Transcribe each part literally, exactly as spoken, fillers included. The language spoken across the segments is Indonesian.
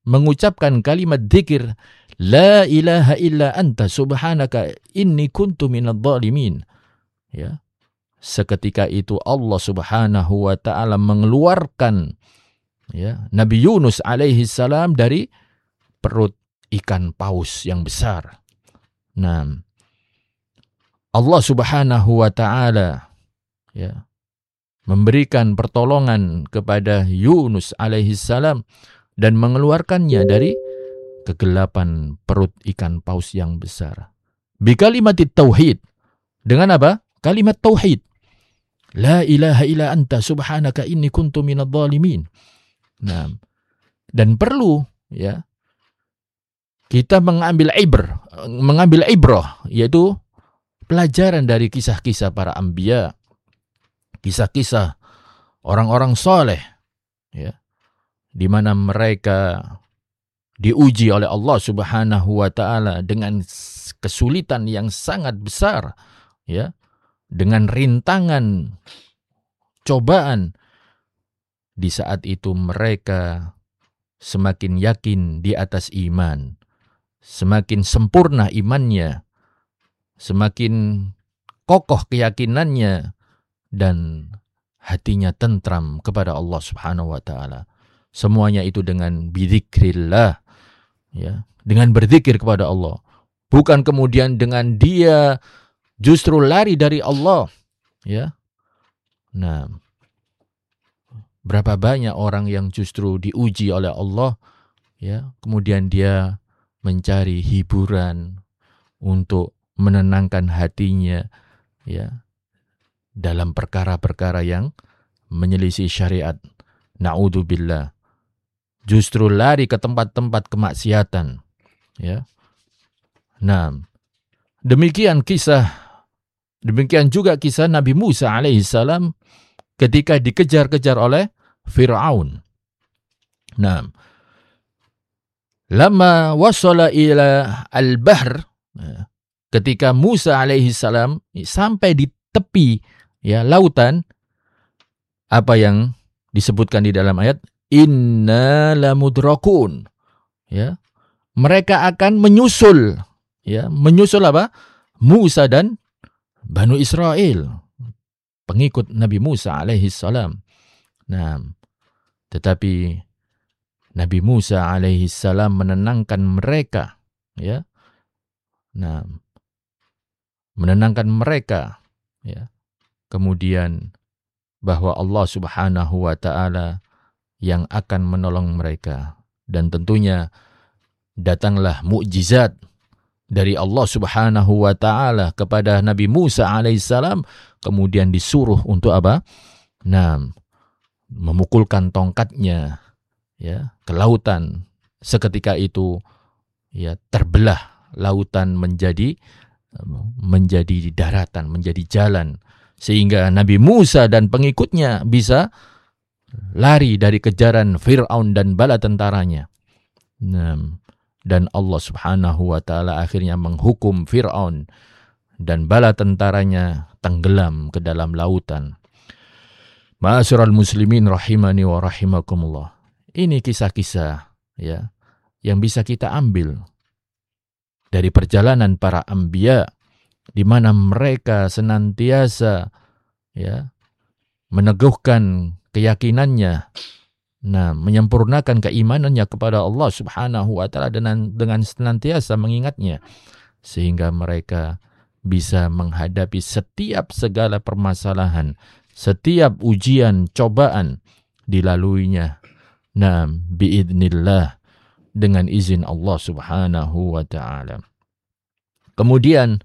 mengucapkan kalimat dzikir la ilaha illa anta subhanaka inni kuntu minadh dhalimin, ya, seketika itu Allah Subhanahu wa taala mengeluarkan, ya, Nabi Yunus alaihi salam dari perut ikan paus yang besar. Nah, Allah Subhanahu wa taala, ya, memberikan pertolongan kepada Yunus alaihi salam dan mengeluarkannya dari kegelapan perut ikan paus yang besar. Bi kalimatit tauhid. Dengan apa? Kalimat tauhid. La ilaha illa anta subhanaka inni kuntu minadh dhalimin. Nah, dan perlu, ya, kita mengambil ibr, mengambil ibrah, yaitu pelajaran dari kisah-kisah para anbiya, kisah-kisah orang-orang soleh, ya, di mana mereka diuji oleh Allah Subhanahu wa taala dengan kesulitan yang sangat besar, ya, dengan rintangan, cobaan. Di saat itu mereka semakin yakin di atas iman, semakin sempurna imannya, semakin kokoh keyakinannya, dan hatinya tentram kepada Allah Subhanahu wa taala. Semuanya itu dengan bidzikrillah, ya, dengan berzikir kepada Allah. Bukan kemudian dengan dia justru lari dari Allah, ya. Nah, berapa banyak orang yang justru diuji oleh Allah, ya, kemudian dia mencari hiburan untuk menenangkan hatinya, ya, dalam perkara-perkara yang menyelisih syariat. Na'udzubillah. Justru lari ke tempat-tempat kemaksiatan, ya. Nah, demikian kisah, demikian juga kisah Nabi Musa alaihissalam ketika dikejar-kejar oleh Fir'aun. Nah, lama wasala ila al-bahr, ketika Musa alaihissalam sampai di tepi, ya, lautan, apa yang disebutkan di dalam ayat, inna lamudrakun, ya, mereka akan menyusul, ya, menyusul apa? Musa dan Banu Israel, pengikut Nabi Musa alaihi salam. Nah, tetapi Nabi Musa alaihi salam menenangkan mereka, ya. Nah, menenangkan mereka, ya. Kemudian bahwa Allah Subhanahu wa taala yang akan menolong mereka, dan tentunya datanglah mukjizat dari Allah Subhanahu wa taala kepada Nabi Musa alaihissalam, kemudian disuruh untuk apa? Nah, memukulkan tongkatnya, ya, ke lautan. Seketika itu, ya, terbelah lautan menjadi menjadi daratan, menjadi jalan, sehingga Nabi Musa dan pengikutnya bisa lari dari kejaran Fir'aun dan bala tentaranya. Nah, dan Allah Subhanahu wa taala akhirnya menghukum Fir'aun dan bala tentaranya tenggelam ke dalam lautan. Ma'asyiral muslimin rahimani wa rahimakumullah. Ini kisah-kisah, ya, yang bisa kita ambil dari perjalanan para anbiya, di mana mereka senantiasa, ya, meneguhkan keyakinannya, nah, menyempurnakan keimanannya kepada Allah Subhanahu wa taala dengan dengan senantiasa mengingatnya, sehingga mereka bisa menghadapi setiap segala permasalahan, setiap ujian, cobaan dilaluinya. Nah, biidznillah, dengan izin Allah Subhanahu wa taala. Kemudian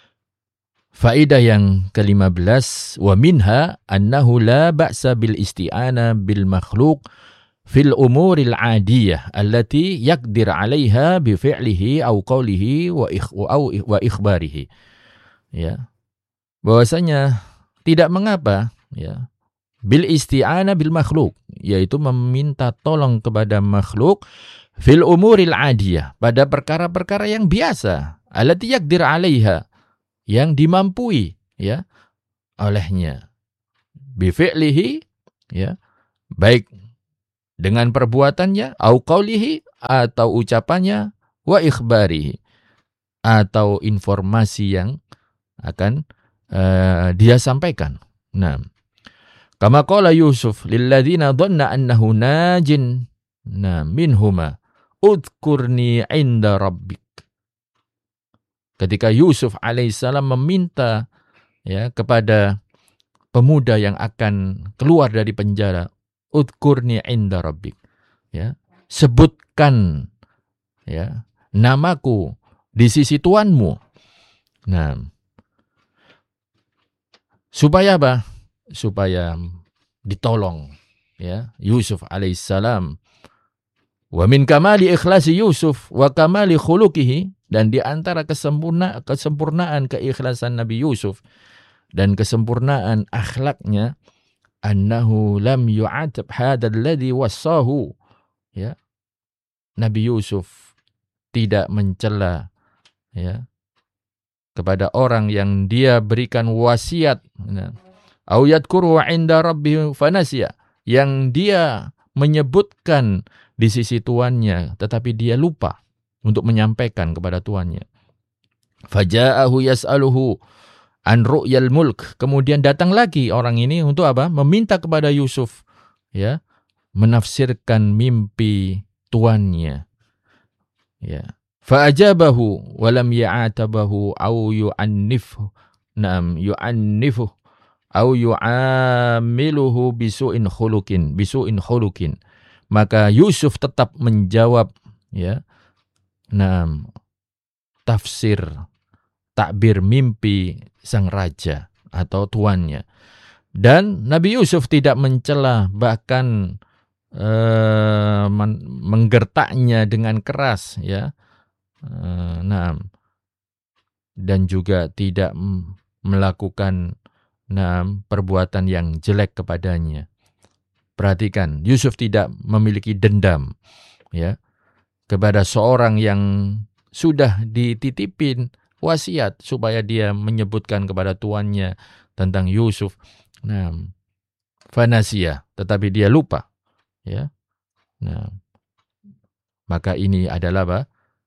faedah yang kelima belas, wa minha annahu la ba'sa bil isti'ana bil makhluq fil umuril adiyah allati yaqdir 'alaiha bi fi'lihi aw qawlihi wa ikh wa ikhbarihi. Ya. Bahwasanya tidak mengapa, ya, bil isti'ana bil makhluk, yaitu meminta tolong kepada makhluk fil umuril adiyah, pada perkara-perkara yang biasa, allati yaqdir 'alaiha, yang dimampui, ya, olehnya, bi fi'lihi, ya, baik dengan perbuatannya, au qaulihi, atau ucapannya, wa ikhbarihi, atau informasi yang akan uh, dia sampaikan. Nah, kama qala Yusuf lilladzina dhanna annahu najin nah minhuma udhkurni inda rabbik. Ketika Yusuf alaihissalam meminta ya kepada pemuda yang akan keluar dari penjara, udhkurni inda rabbik, ya, sebutkan ya namaku di sisi Tuhanmu. Nah, supaya apa? Supaya ditolong ya Yusuf alaihissalam. Wa min kamali ikhlasi Yusuf wa kamali khuluqihi, dan di antara kesempurna, kesempurnaan keikhlasan Nabi Yusuf dan kesempurnaan akhlaknya, annahu lam yu'atab hadzal ladzi wassahu, ya, Nabi Yusuf tidak mencela ya kepada orang yang dia berikan wasiat, au yadhkuru 'inda rabbih fanasiya, yang dia menyebutkan di sisi tuannya tetapi dia lupa untuk menyampaikan kepada tuannya. Faja'ahu yas'aluhu an ru'yal mulk, kemudian datang lagi orang ini untuk apa? Meminta kepada Yusuf ya menafsirkan mimpi tuannya. Ya. Fa'ajabahu wa lam ya'atabahu au yu'annifhu. Naam, yu'annifu au yu'amiluhu bisu'in khuluqin, bisu'in khuluqin. Maka Yusuf tetap menjawab ya. Naam, tafsir takbir mimpi sang raja atau tuannya. Dan Nabi Yusuf tidak mencela, bahkan Uh, men- menggertaknya dengan keras ya, uh, nah, dan juga tidak m- melakukan nah, perbuatan yang jelek kepadanya. Perhatikan, Yusuf tidak memiliki dendam ya kepada seorang yang sudah dititipin wasiat supaya dia menyebutkan kepada tuannya tentang Yusuf. Nah, fanasiyah, tetapi dia lupa. Ya, nah, maka ini adalah apa?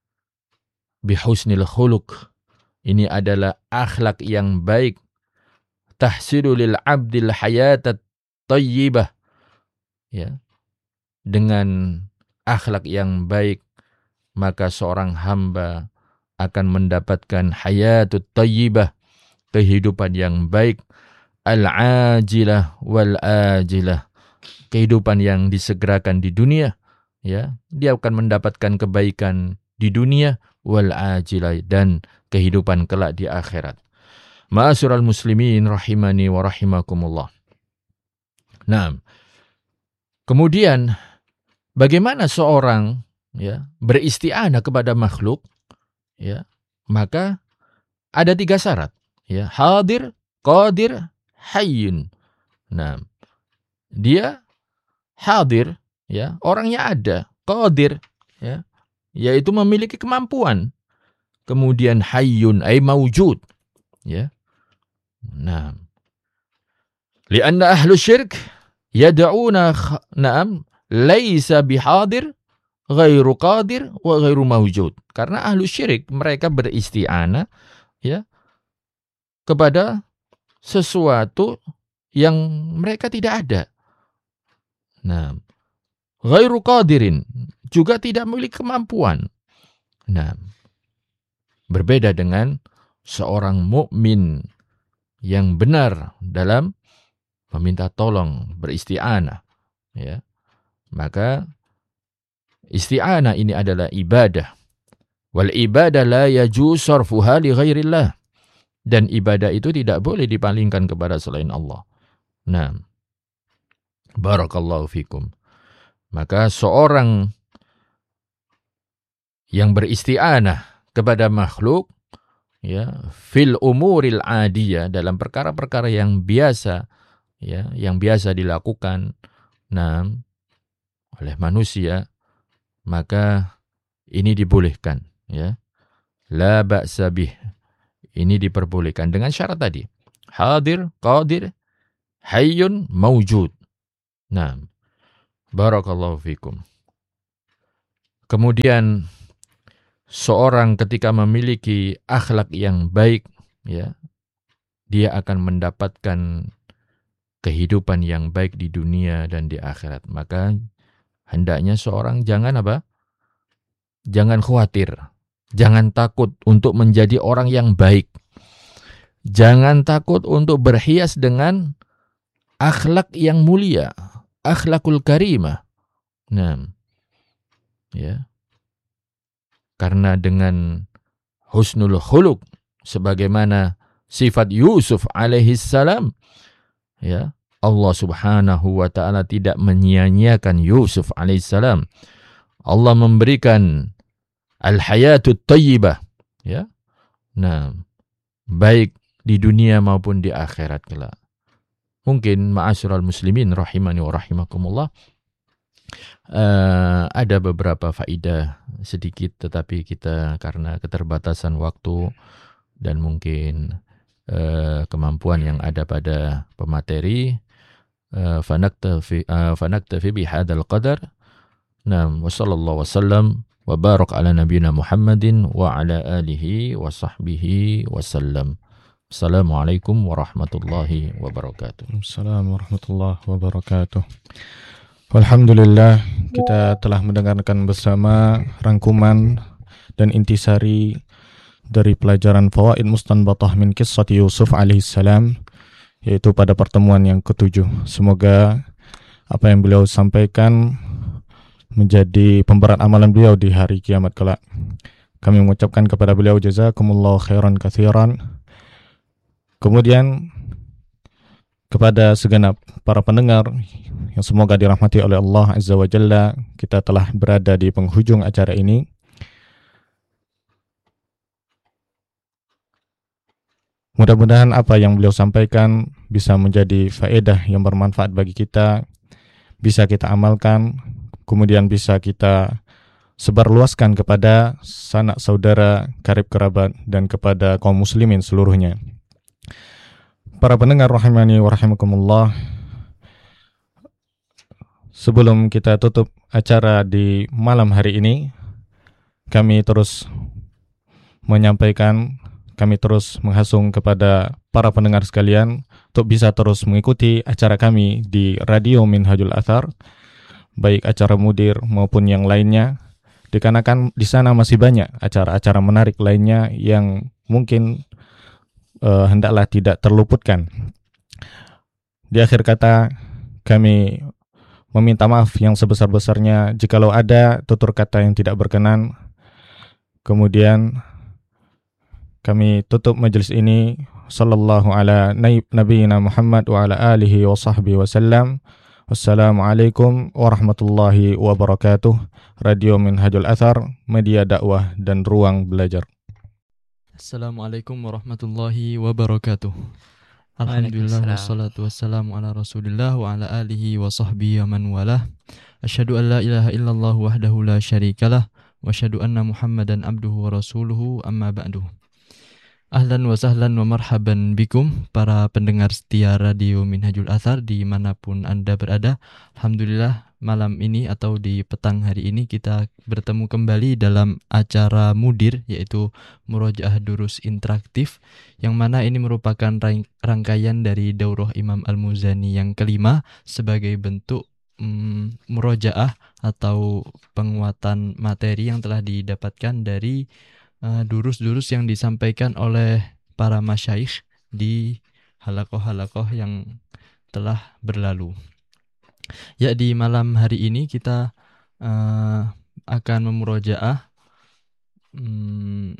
Bihusnil khuluq. Ini adalah akhlak yang baik. Tahsilu lil abdil hayatat tayyibah. Ya, dengan akhlak yang baik maka seorang hamba akan mendapatkan hayatut tayyibah, kehidupan yang baik, al-ajilah wal ajilah, kehidupan yang disegerakan di dunia, ya, dia akan mendapatkan kebaikan di dunia, wal ajilah, dan kehidupan kelak di akhirat. Ma'asyiral muslimin rahimani wa rahimakumullah. Nah, kemudian bagaimana seorang ya beristi'anah kepada makhluk? Ya, maka ada tiga syarat. Ya, hadir, qadir, hayyun. Nah, dia hadir, ya, orangnya ada, qadir, ya, yaitu memiliki kemampuan. Kemudian hayyun ay maujud, ya. Nah, lianna ahlu syirk yad'una na'am laisa bihadir ghairu qadir wa ghairu maujud. Karena ahlu syirik mereka beristi'anah ya kepada sesuatu yang mereka tidak ada. Nah, ghairu qadirin, juga tidak memiliki kemampuan. Nah, berbeda dengan seorang mukmin yang benar dalam meminta tolong, beristi'anah, ya. Maka isti'anah ini adalah ibadah. Wal ibadah la yajuz sarfuha li ghairillah. Dan ibadah itu tidak boleh dipalingkan kepada selain Allah. Nah, barakallahu fikum. Maka seorang yang beristi'anah kepada makhluk ya fil umuril adiyah, dalam perkara-perkara yang biasa ya yang biasa dilakukan nah oleh manusia, maka ini dibolehkan ya. La ba'sa bih. Ini diperbolehkan dengan syarat tadi. Hadir, qadir, hayyun, maujud. Nah, Barakallahu fikum. Kemudian seorang ketika memiliki akhlak yang baik, ya, dia akan mendapatkan kehidupan yang baik di dunia dan di akhirat. Maka hendaknya seorang jangan apa? Jangan khawatir, jangan takut untuk menjadi orang yang baik. Jangan takut untuk berhias dengan akhlak yang mulia, akhlakul karimah. Nah, ya. Karena dengan husnul khuluq sebagaimana sifat Yusuf alaihi salam, ya, Allah Subhanahu wa taala tidak menyia-nyiakan Yusuf alaihi salam. Allah memberikan al-hayatut thayyibah, ya. Nah, baik di dunia maupun di akhirat kelak. Mungkin ma'asyiral muslimin rahimani wa rahimakumullah, uh, ada beberapa faedah sedikit, tetapi kita karena keterbatasan waktu dan mungkin uh, kemampuan yang ada pada pemateri, uh, fanaktafi uh, fanaktafi bihadzal qadar. Naam, wa sallallahu wasallam wa barak ala nabiyyina Muhammadin wa ala alihi wa sahbihi wasallam. Assalamualaikum warahmatullahi wabarakatuh. Assalamualaikum warahmatullahi wabarakatuh. Alhamdulillah, kita telah mendengarkan bersama rangkuman dan intisari dari pelajaran Fawaid Mustanbatah min Qissati Yusuf alaihissalam, yaitu pada pertemuan yang ketujuh. Semoga apa yang beliau sampaikan menjadi pemberat amalan beliau di hari kiamat kelak. Kami mengucapkan kepada beliau jazakumullahu khairan katsiran. Kemudian kepada segenap para pendengar yang semoga dirahmati oleh Allah Azza wa Jalla, kita telah berada di penghujung acara ini. Mudah-mudahan apa yang beliau sampaikan bisa menjadi faedah yang bermanfaat bagi kita, bisa kita amalkan, kemudian bisa kita sebarluaskan kepada sanak saudara, karib kerabat, dan kepada kaum muslimin seluruhnya. Para pendengar rahimani wa rahimakumullah, sebelum kita tutup acara di malam hari ini, kami terus menyampaikan, kami terus menghasung kepada para pendengar sekalian untuk bisa terus mengikuti acara kami di Radio Minhajul Athar, baik acara mudir maupun yang lainnya, dikarenakan di sana masih banyak acara-acara menarik lainnya yang mungkin uh, hendaklah tidak terluputkan. Di akhir kata, kami meminta maaf yang sebesar-besarnya jikalau ada tutur kata yang tidak berkenan. Kemudian kami tutup majelis ini. Sallallahu ala nabiyina Muhammad wa ala alihi wa sahbihi wasallam. Wassalamualaikum warahmatullahi wabarakatuh. Radio Minhajul Athar, media dakwah dan ruang belajar. Assalamualaikum warahmatullahi wabarakatuh. Alhamdulillah wassalatu wassalamu ala Rasulillah wa ala alihi wa sahbihi wa man walah. Asyhadu an la ilaha illallah wahdahu la syarikalah wa asyhadu anna Muhammadan abduhu wa rasuluhu, amma ba'du. Ahlan wa sahlan wa marhaban bikum para pendengar setia Radio Minhajul Athar dimanapun Anda berada. Alhamdulillah malam ini atau di petang hari ini kita bertemu kembali dalam acara Mudir, yaitu Murojaah Durus Interaktif, yang mana ini merupakan rangkaian dari Daurah Imam Al-Muzani yang kelima sebagai bentuk mm, murojaah atau penguatan materi yang telah didapatkan dari Uh, durus-durus yang disampaikan oleh para masyayikh di halakoh-halakoh yang telah berlalu. Ya, di malam hari ini kita uh, akan memurojaah um,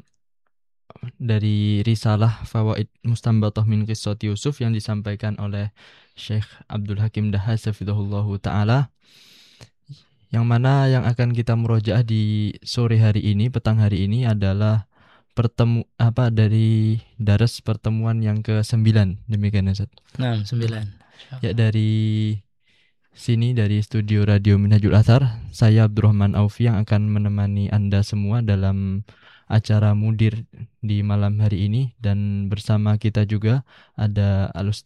dari risalah Fawaid Mustanbatah min Qissati Yusuf yang disampaikan oleh Syekh Abdul Hakim Dahas hafizahullahu ta'ala, yang mana yang akan kita murojaah di sore hari ini, petang hari ini adalah pertemu apa dari daras pertemuan yang ke sembilan, demikian Ustaz. Nah, sembilan. Ya, dari sini dari studio Radio Minhajul Athar, saya Abdurrahman Aufi yang akan menemani Anda semua dalam acara Mudir di malam hari ini, dan bersama kita juga ada Al-Ustadz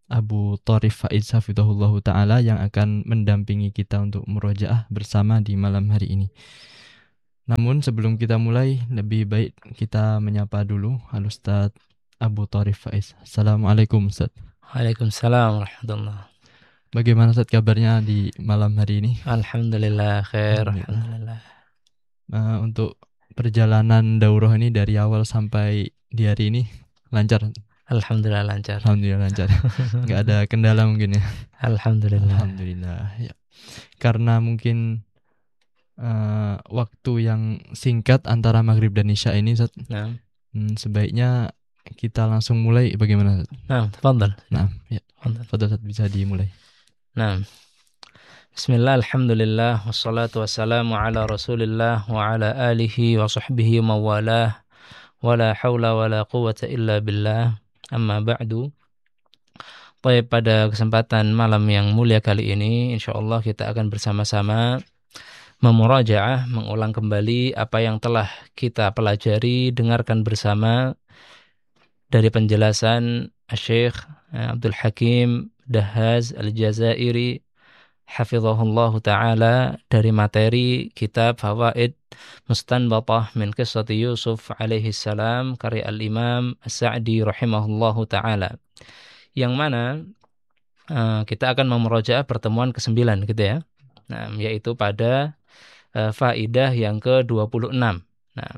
Abu Tharif Faiz hafizahullahu ta'ala yang akan mendampingi kita untuk murojaah bersama di malam hari ini. Namun sebelum kita mulai, lebih baik kita menyapa dulu Al-Ustaz Abu Tharif Faiz. Assalamualaikum Ustaz. Waalaikumsalam warahmatullahi. Bagaimana Ustaz kabarnya di malam hari ini? Alhamdulillah khair. Alhamdulillah. Uh, untuk perjalanan daurah ini dari awal sampai di hari ini lancar? Alhamdulillah lancar. Alhamdulillah lancar. Nggak ada kendala mungkin ya? Alhamdulillah. Alhamdulillah. Ya. Karena mungkin uh, waktu yang singkat antara maghrib dan isya ini, Ustaz, nah. hmm, sebaiknya kita langsung mulai. Bagaimana, Ustaz? Nah, tafadhal. Nah, ya. Tafadhal, Ustaz, bisa dimulai. Nah. Bismillah, alhamdulillah, wassalatu wassalamu ala rasulillah wa ala alihi wa sahbihi mawalah, wa la hawla wa la quwata illa billah, amma ba'du. Baik, pada kesempatan malam yang mulia kali ini, insyaallah kita akan bersama-sama memurajaah, mengulang kembali apa yang telah kita pelajari, dengarkan bersama dari penjelasan Syekh Abdul Hakim Dahhaz Al-Jazairi hafizahullahu ta'ala dari materi kitab Fawaid Mustanbatah min Qissati Yusuf alaihi salam karya Al-Imam As-Sa'di rahimahullahu ta'ala, yang mana uh, kita akan memurojaah pertemuan kesembilan gitu ya, nah, yaitu pada uh, faidah yang ke dua puluh enam. Nah,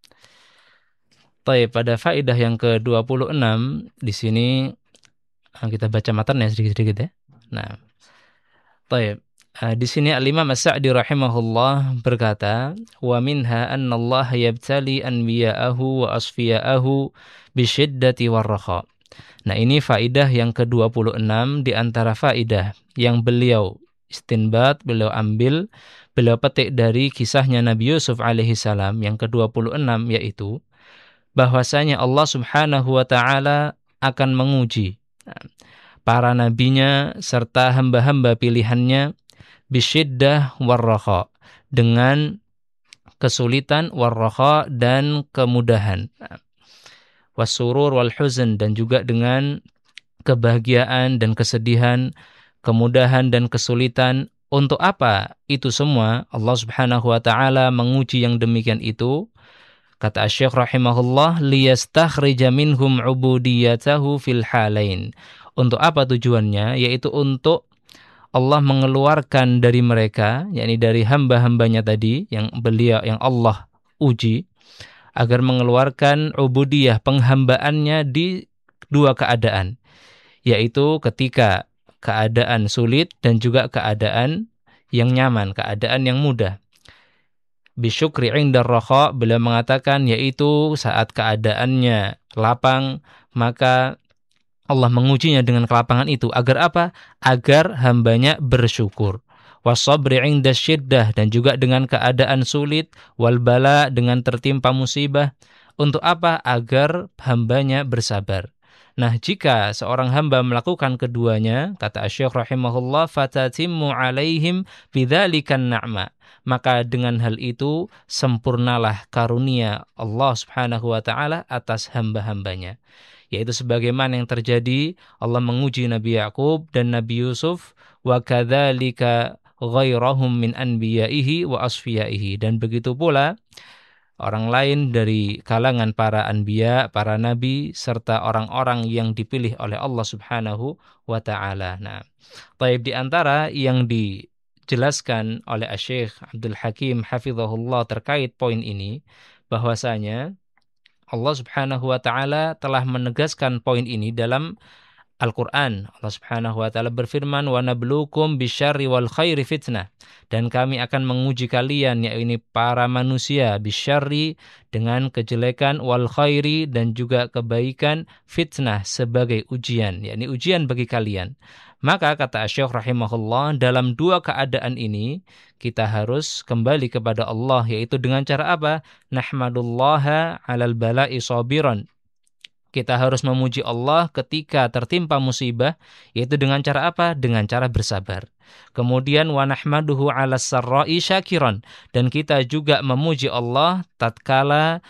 Taib, pada faidah yang ke dua puluh enam di sini uh, kita baca matanya sedikit-sedikit ya. Nah, Taib. Uh, di sini Al-Imam As-Sa'di rahimahullah berkata, wa minha anna Allah yabtali anbiya'ahu wa asfiya'ahu bisyiddati warraha. Nah, ini faidah yang ke dua puluh enam di antara faidah yang beliau istinbat, beliau ambil, beliau petik dari kisahnya Nabi Yusuf alaihi salam yang ke dua puluh enam, yaitu bahwasanya Allah Subhanahu wa taala akan menguji para nabinya serta hamba-hamba pilihannya bisyiddah warraha, dengan kesulitan, warraha dan kemudahan, wasurur wal huzn, dan juga dengan kebahagiaan dan kesedihan, kemudahan dan kesulitan. Untuk apa itu semua? Allah Subhanahu wa taala menguji yang demikian itu, kata Syekh rahimahullah, liyastakhrija minhum ubudiyatahu fil halain. Untuk apa tujuannya? Yaitu untuk Allah mengeluarkan dari mereka, yakni dari hamba-hambanya tadi yang beliau, yang Allah uji, agar mengeluarkan ubudiyah, penghambaannya di dua keadaan, yaitu ketika keadaan sulit dan juga keadaan yang nyaman, keadaan yang mudah. Bisyukri indar raha, beliau mengatakan, yaitu saat keadaannya lapang, maka Allah mengujinya dengan kelapangan itu. Agar apa? Agar hambanya bersyukur. Wasabri inda syiddah, dan juga dengan keadaan sulit. Wal bala, dengan tertimpa musibah. Untuk apa? Agar hambanya bersabar. Nah, jika seorang hamba melakukan keduanya, kata Syekh rahimahullah, fatatimmu alaihim bidzalikan na'ma, maka dengan hal itu sempurnalah karunia Allah Subhanahu wa taala atas hamba-hambanya. Yaitu sebagaimana yang terjadi, Allah menguji Nabi Yakub dan Nabi Yusuf, wa kadzalika ghairahum min anbiya'ihi wa asfiyaihi, dan begitu pula orang lain dari kalangan para anbiya, para nabi, serta orang-orang yang dipilih oleh Allah Subhanahu wa taala. Nah, taib, di antara yang dijelaskan oleh Syekh Abdul Hakim hafizahullah terkait poin ini, bahwasanya Allah Subhanahu wa taala telah menegaskan poin ini dalam Al-Qur'an. Allah Subhanahu wa taala berfirman, "Wa nabluukum bisyarri wal khairi fitnah." Dan kami akan menguji kalian, yakni para manusia, bisyarri, dengan kejelekan, wal khairi, dan juga kebaikan, fitnah, sebagai ujian, yakni ujian bagi kalian. Maka kata Syekh rahimahullah, dalam dua keadaan ini kita harus kembali kepada Allah, yaitu dengan cara apa? Nahmadullaha 'alal bala'i sabiran. Kita harus memuji Allah ketika tertimpa musibah, yaitu dengan cara apa? Dengan cara bersabar. Kemudian wa nahmaduhu 'alas sarra'i syakiran, dan kita juga memuji Allah tatkala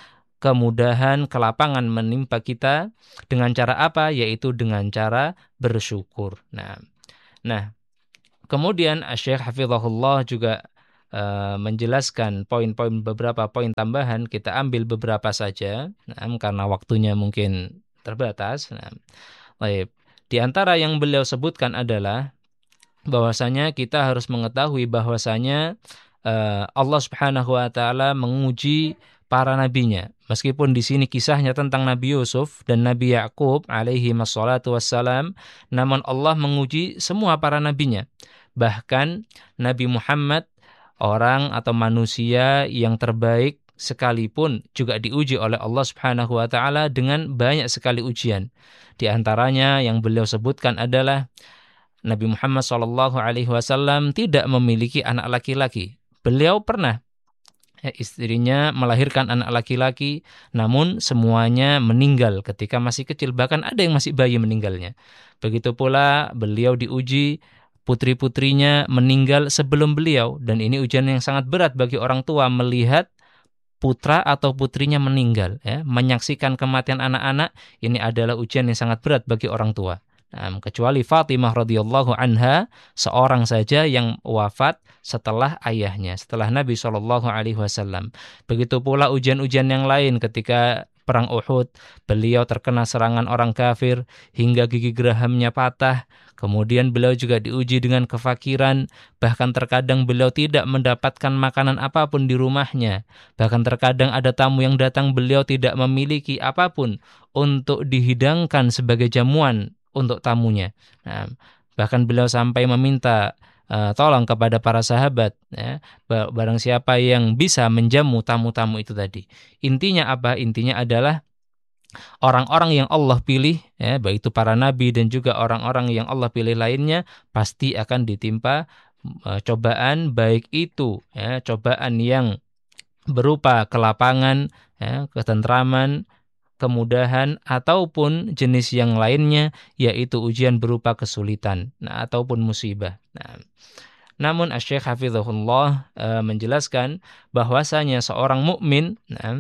kemudahan, kelapangan menimpa kita dengan cara apa? Yaitu dengan cara bersyukur. Nah, nah kemudian Syekh Hafizahullah juga uh, menjelaskan poin-poin, beberapa poin tambahan. Kita ambil beberapa saja, nah, karena waktunya mungkin terbatas. Nah, baik. Di antara yang beliau sebutkan adalah bahwasanya kita harus mengetahui bahwasanya uh, Allah Subhanahu wa taala menguji para nabinya. Meskipun di sini kisahnya tentang Nabi Yusuf dan Nabi Yakub alaihi wassalatu wassalam, namun Allah menguji semua para nabinya. Bahkan Nabi Muhammad, orang atau manusia yang terbaik sekalipun, juga diuji oleh Allah Subhanahu wa taala dengan banyak sekali ujian. Di antaranya yang beliau sebutkan adalah Nabi Muhammad shallallahu alaihi wasallam tidak memiliki anak laki-laki. Beliau pernah, ya, istrinya melahirkan anak laki-laki, namun semuanya meninggal ketika masih kecil. Bahkan ada yang masih bayi meninggalnya. Begitu pula beliau diuji, putri-putrinya meninggal sebelum beliau. Dan ini ujian yang sangat berat bagi orang tua melihat putra atau putrinya meninggal, ya. Menyaksikan kematian anak-anak, ini adalah ujian yang sangat berat bagi orang tua. Nah, kecuali Fatimah radhiyallahu anha, seorang saja yang wafat setelah ayahnya, setelah Nabi shallallahu alaihi wasallam. Begitu pula ujian-ujian yang lain ketika perang Uhud, beliau terkena serangan orang kafir hingga gigi gerahamnya patah. Kemudian beliau juga diuji dengan kefakiran, bahkan terkadang beliau tidak mendapatkan makanan apapun di rumahnya. Bahkan terkadang ada tamu yang datang, beliau tidak memiliki apapun untuk dihidangkan sebagai jamuan untuk tamunya. Nah, bahkan beliau sampai meminta uh, tolong kepada para sahabat, ya, barang siapa yang bisa menjamu tamu-tamu itu tadi. Intinya apa? Intinya adalah orang-orang yang Allah pilih, ya, baik itu para nabi dan juga orang-orang yang Allah pilih lainnya, pasti akan ditimpa uh, cobaan, baik itu, ya, cobaan yang berupa kelapangan, ya, ketentraman, kemudahan, ataupun jenis yang lainnya, yaitu ujian berupa kesulitan, nah, ataupun musibah. Nah, namun Asy-Syaikh Hafizahullah uh, menjelaskan bahwasanya seorang mukmin, nah,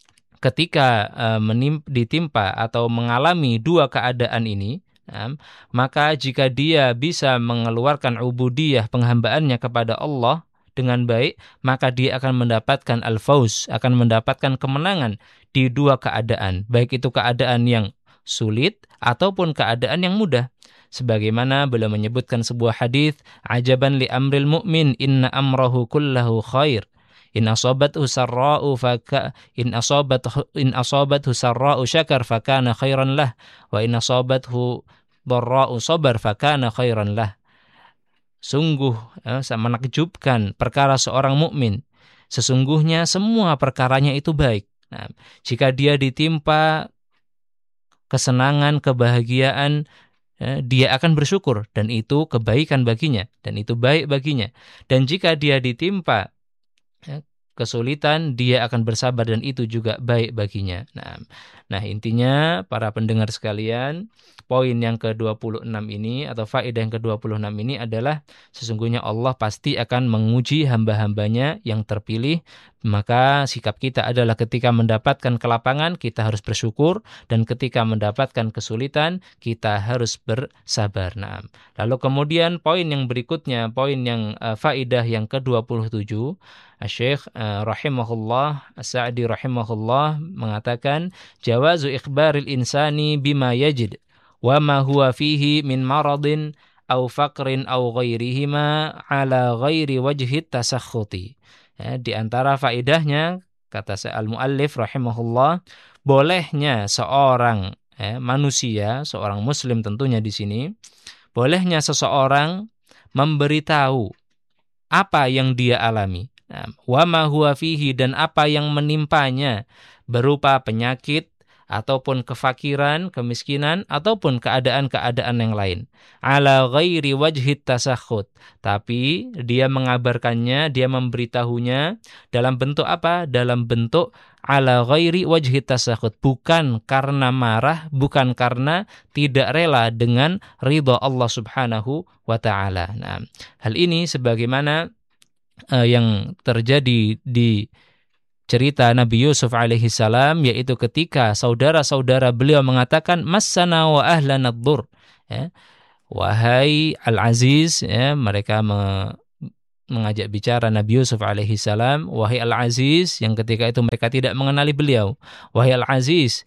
ketika uh, menim, ditimpa atau mengalami dua keadaan ini, nah, maka jika dia bisa mengeluarkan ubudiyah, penghambaannya kepada Allah dengan baik, maka dia akan mendapatkan al-fauz, akan mendapatkan kemenangan di dua keadaan, baik itu keadaan yang sulit ataupun keadaan yang mudah. Sebagaimana beliau menyebutkan sebuah hadis, ajaban li amril mu'min inna amrahu kullahu khair. In asabathu sarra'u faka in asabathu in asabathu sarra'u syakar fakana khairan lah, wa in asabathu dharra'u sabar fakana khairan lah. Sungguh, ya, menakjubkan perkara seorang mukmin. Sesungguhnya semua perkaranya itu baik. Nah, jika dia ditimpa kesenangan, kebahagiaan, ya, dia akan bersyukur dan itu kebaikan baginya dan itu baik baginya. Dan jika dia ditimpa, ya, kesulitan, dia akan bersabar dan itu juga baik baginya. Nah, nah intinya para pendengar sekalian, poin yang ke dua puluh enam ini atau faedah yang ke dua puluh enam ini adalah sesungguhnya Allah pasti akan menguji hamba-hambanya yang terpilih. Maka sikap kita adalah ketika mendapatkan kelapangan, kita harus bersyukur, dan ketika mendapatkan kesulitan, kita harus bersabar. Nah, lalu kemudian poin yang berikutnya, poin yang uh, faedah yang ke dua puluh tujuh, Syekh uh, rahimahullah As-Sa'di rahimahullah mengatakan jawazu ikhbaril insani bima yajid wa ma huwa fihi min maradin au faqrin au ghairihima ala ghairi wajhi tasakhuti. Ya, di antara faedahnya, kata al-muallif rahimahullah, bolehnya seorang, ya, manusia, seorang muslim tentunya di sini, bolehnya seseorang memberitahu apa yang dia alami, nah, wa ma huwa fihi, dan apa yang menimpanya berupa penyakit ataupun kefakiran, kemiskinan, ataupun keadaan-keadaan yang lain. Ala ghairi wajhit tasakhut. Tapi dia mengabarkannya, dia memberitahunya dalam bentuk apa? Dalam bentuk ala ghairi wajhit tasakhut. Bukan karena marah, bukan karena tidak rela dengan ridha Allah Subhanahu wa ta'ala. Nah, hal ini sebagaimana uh, yang terjadi di cerita Nabi Yusuf alaihi salam, yaitu ketika saudara-saudara beliau mengatakan massana wa ahlana ad-dur, ya, wahai Al-Aziz, ya, mereka me, mengajak bicara Nabi Yusuf alaihi salam, wahai Al-Aziz, yang ketika itu mereka tidak mengenali beliau, wahai Al-Aziz,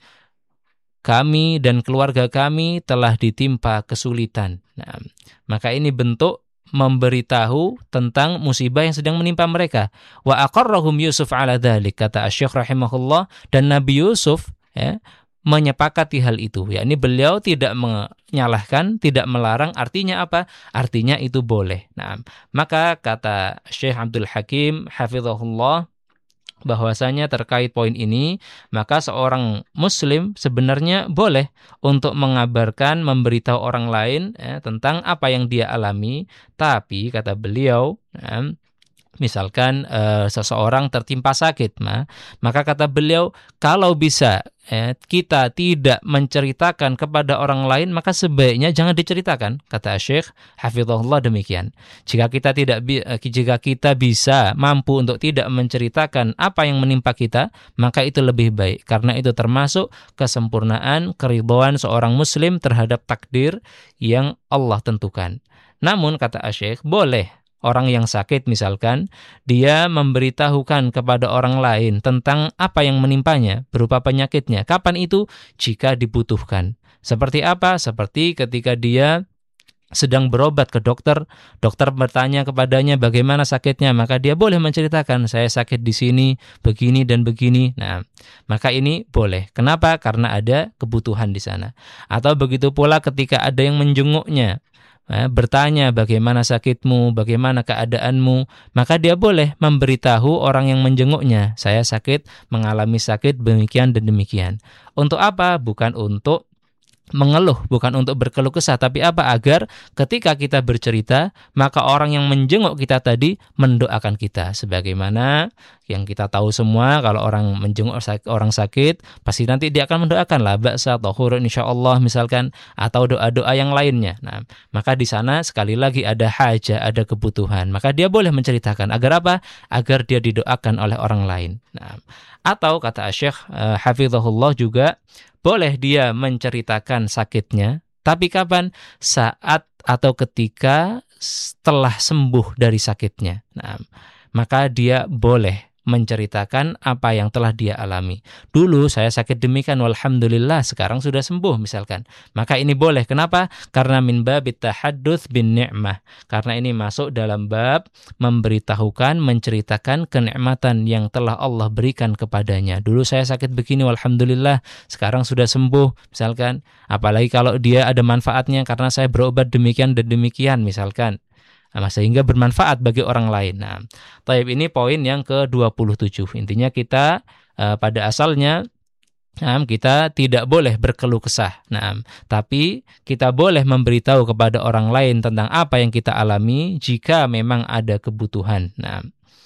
kami dan keluarga kami telah ditimpa kesulitan. Nah, maka ini bentuk memberitahu tentang musibah yang sedang menimpa mereka. Wa aqarrahum Yusuf ala dzalik, kata Asy-Syaikh rahimahullah, dan Nabi Yusuf, ya, menyepakati hal itu. Yakni beliau tidak menyalahkan, tidak melarang. Artinya apa? Artinya itu boleh. Nah, maka kata Syekh Abdul Hakim hafizahullah, bahwasanya terkait poin ini, maka seorang muslim sebenarnya boleh untuk mengabarkan, memberitahu orang lain, ya, tentang apa yang dia alami. Tapi kata beliau, ya, misalkan uh, seseorang tertimpa sakit, ma, maka kata beliau, kalau bisa, ya, kita tidak menceritakan kepada orang lain, maka sebaiknya jangan diceritakan. Kata Syekh hafizahullah demikian. Jika kita tidak jika kita bisa mampu untuk tidak menceritakan apa yang menimpa kita, maka itu lebih baik, karena itu termasuk kesempurnaan keridhaan seorang muslim terhadap takdir yang Allah tentukan. Namun kata Syekh, boleh orang yang sakit misalkan, dia memberitahukan kepada orang lain tentang apa yang menimpanya berupa penyakitnya. Kapan itu? Jika dibutuhkan. Seperti apa? Seperti ketika dia sedang berobat ke dokter, dokter bertanya kepadanya bagaimana sakitnya, maka dia boleh menceritakan, saya sakit di sini, begini dan begini. Nah, maka ini boleh. Kenapa? Karena ada kebutuhan di sana. Atau begitu pula ketika ada yang menjenguknya, Eh, bertanya bagaimana sakitmu, bagaimana keadaanmu, maka dia boleh memberitahu orang yang menjenguknya, saya sakit, mengalami sakit demikian dan demikian. Untuk apa? Bukan untuk mengeluh, bukan untuk berkeluh kesah, tapi apa? Agar ketika kita bercerita, maka orang yang menjenguk kita tadi mendoakan kita. Sebagaimana yang kita tahu semua, kalau orang menjenguk orang sakit, pasti nanti dia akan mendoakan la ba'sa tahurun insyaallah misalkan, atau doa-doa yang lainnya. Nah, maka di sana sekali lagi ada hajah, ada kebutuhan. Maka dia boleh menceritakan. Agar apa? Agar dia didoakan oleh orang lain. Nah, atau kata Syekh uh, hafizahullah juga, boleh dia menceritakan sakitnya, tapi kapan? Saat atau ketika setelah sembuh dari sakitnya. Nah, maka dia boleh menceritakan apa yang telah dia alami. Dulu saya sakit demikian, walhamdulillah sekarang sudah sembuh misalkan. Maka ini boleh. Kenapa? Karena min babit tahadduts bin ni'mah. Karena ini masuk dalam bab memberitahukan, menceritakan kenikmatan yang telah Allah berikan kepadanya. Dulu saya sakit begini, walhamdulillah sekarang sudah sembuh misalkan. Apalagi kalau dia ada manfaatnya karena saya berobat demikian dan demikian misalkan. Nah, sehingga bermanfaat bagi orang lain. Nah, taib ini poin yang ke dua puluh tujuh. Intinya kita uh, pada asalnya nah, kita tidak boleh berkeluh kesah. Nah, tapi kita boleh memberitahu kepada orang lain tentang apa yang kita alami jika memang ada kebutuhan. Nah,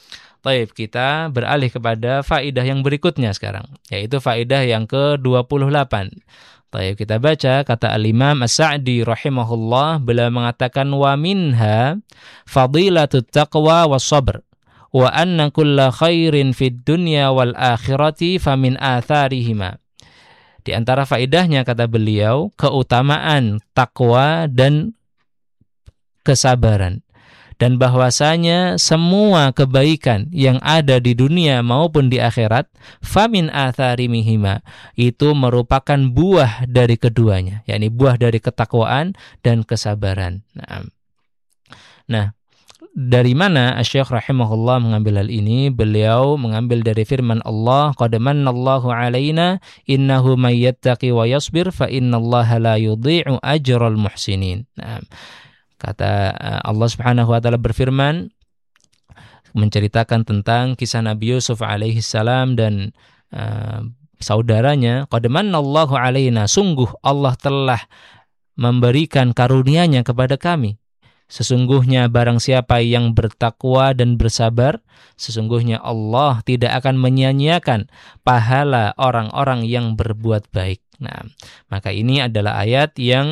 taib kita beralih kepada faidah yang berikutnya sekarang, yaitu faidah yang ke dua puluh delapan. Baik, kita baca kata Al-Imam As-Sa'di rahimahullah, beliau mengatakan wa minha fadilatut taqwa was sabr wa anna kulla khairin fid dunya wal akhirati famin atharihima. Di antara faedahnya kata beliau, keutamaan takwa dan kesabaran, dan bahwasanya semua kebaikan yang ada di dunia maupun di akhirat, famin atharimihima, itu merupakan buah dari keduanya, yakni buah dari ketakwaan dan kesabaran. Nah, nah dari mana Asy-Syaikh rahimahullah mengambil hal ini? Beliau mengambil dari firman Allah, qad mannallahu 'alaina innahu may yattaqi wa yasbir fa innallaha la yudhi'u ajral muhsinin. Nah, kata Allah Subhanahu wa taala berfirman menceritakan tentang kisah Nabi Yusuf alaihi salam dan uh, saudaranya, qad mannallahu alaina, sungguh Allah telah memberikan karunia-Nya kepada kami. Sesungguhnya barang siapa yang bertakwa dan bersabar, sesungguhnya Allah tidak akan menyia-nyiakan pahala orang-orang yang berbuat baik. Nah, maka ini adalah ayat yang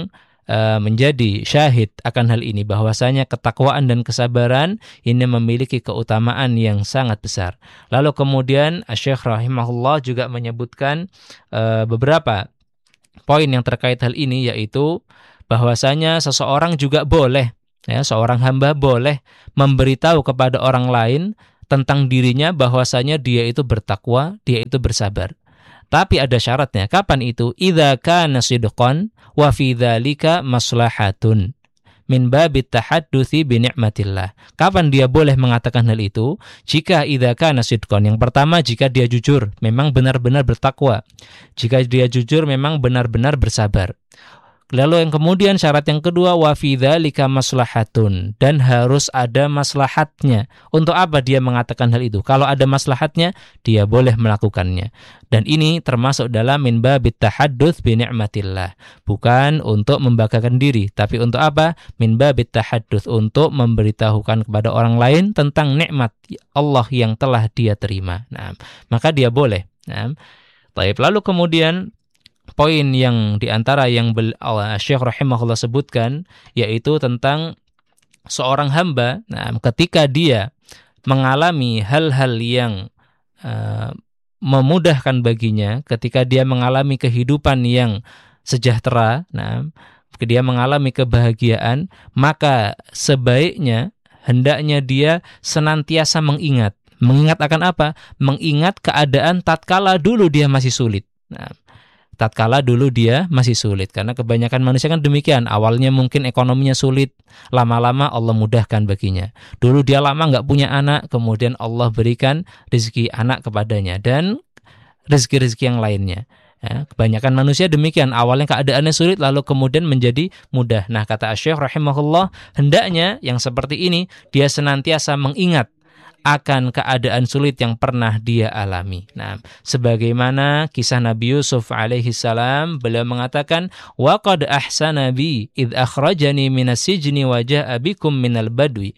uh, menjadi syahid akan hal ini, bahwasanya ketakwaan dan kesabaran ini memiliki keutamaan yang sangat besar. Lalu kemudian Syekh rahimahullah juga menyebutkan uh, beberapa poin yang terkait hal ini, yaitu bahwasanya seseorang juga boleh, ya, seorang hamba boleh memberitahu kepada orang lain tentang dirinya bahwasanya dia itu bertakwa, dia itu bersabar. Tapi ada syaratnya. Kapan itu? Idza kana sidqan wa fi dzalika maslahatun min babit tahadduthi bi ni'matillah. Kapan dia boleh mengatakan hal itu? Jika idza kana sidqan, yang pertama jika dia jujur, memang benar-benar bertakwa. Jika dia jujur memang benar-benar bersabar. Lalu yang kemudian syarat yang kedua, wa fi dzalika maslahatun, dan harus ada maslahatnya. Untuk apa dia mengatakan hal itu? Kalau ada maslahatnya, dia boleh melakukannya. Dan ini termasuk dalam min babit tahadduts bi ni'matillah. Bukan untuk membanggakan diri, tapi untuk apa? Min babit tahadduts, untuk memberitahukan kepada orang lain tentang nikmat Allah yang telah dia terima. Nah, maka dia boleh. Nah, baik, lalu kemudian poin yang diantara yang Syekh rahimahullah sebutkan, yaitu tentang seorang hamba, nah, ketika dia mengalami hal-hal yang uh, memudahkan baginya, ketika dia mengalami kehidupan yang sejahtera, nah, dia mengalami kebahagiaan, maka sebaiknya hendaknya dia senantiasa mengingat. Mengingat akan apa? Mengingat keadaan tatkala dulu dia masih sulit. Nah, tatkala dulu dia masih sulit, karena kebanyakan manusia kan demikian. Awalnya mungkin ekonominya sulit, lama-lama Allah mudahkan baginya. Dulu dia lama nggak punya anak, kemudian Allah berikan rezeki anak kepadanya dan rezeki-rezeki yang lainnya. Ya, kebanyakan manusia demikian, awalnya keadaannya sulit lalu kemudian menjadi mudah. Nah, kata Syekh rahimahullah, hendaknya yang seperti ini dia senantiasa mengingat akan keadaan sulit yang pernah dia alami. Nah, sebagaimana kisah Nabi Yusuf alaihi salam, beliau mengatakan, wa qad ahsana bi id akhrajani minas sijni wa jaa bikum minal badwi.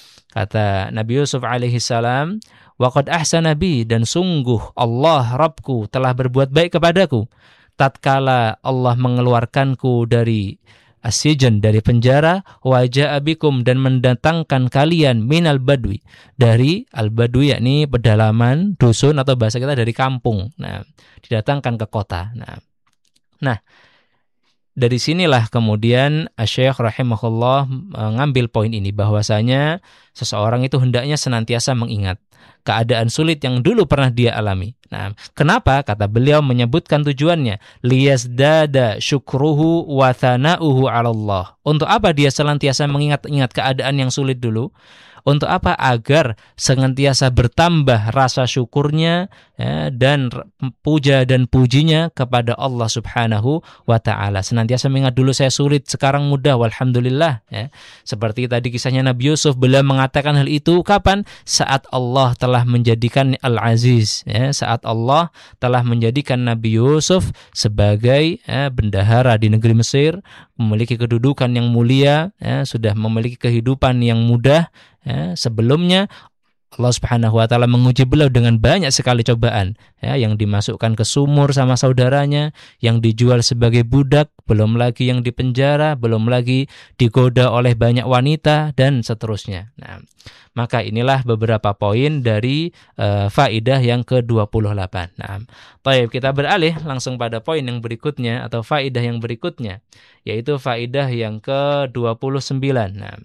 Kata Nabi Yusuf alaihi salam, wa qad ahsana bi, dan sungguh Allah Rabbku telah berbuat baik kepadaku tatkala Allah mengeluarkanku dari as-sijn, dari penjara, wa jaa bikum, dan mendatangkan kalian minal badwi, dari al-badwi yakni pedalaman, dusun, atau bahasa kita dari kampung. Nah, didatangkan ke kota. Nah, nah dari sinilah kemudian Syekh rahimahullah mengambil poin ini, bahwasanya seseorang itu hendaknya senantiasa mengingat keadaan sulit yang dulu pernah dia alami. Nah, kenapa? Kata beliau menyebutkan tujuannya, liyazdada syukruhu wa thana'uhu 'ala Allah. Untuk apa dia senantiasa mengingat-ingat keadaan yang sulit dulu? Untuk apa? Agar senantiasa bertambah rasa syukurnya, ya, dan puja dan pujinya kepada Allah Subhanahu wa ta'ala. Senantiasa mengingat, dulu saya sulit, sekarang mudah, walhamdulillah. Ya. Seperti tadi kisahnya Nabi Yusuf, beliau mengatakan hal itu kapan? Saat Allah telah menjadikan Al-Aziz, ya, saat Allah telah menjadikan Nabi Yusuf sebagai ya, bendahara di negeri Mesir, memiliki kedudukan yang mulia, ya, sudah memiliki kehidupan yang mudah. Ya, sebelumnya Allah Subhanahu wa taala menguji beliau dengan banyak sekali cobaan, ya, yang dimasukkan ke sumur sama saudaranya, yang dijual sebagai budak, belum lagi yang dipenjara, belum lagi digoda oleh banyak wanita dan seterusnya. Nah, maka inilah beberapa poin dari uh, faidah yang ke dua puluh delapan. Nah, baik, kita beralih langsung pada poin yang berikutnya atau faidah yang berikutnya, yaitu faidah yang ke dua puluh sembilan. Nah,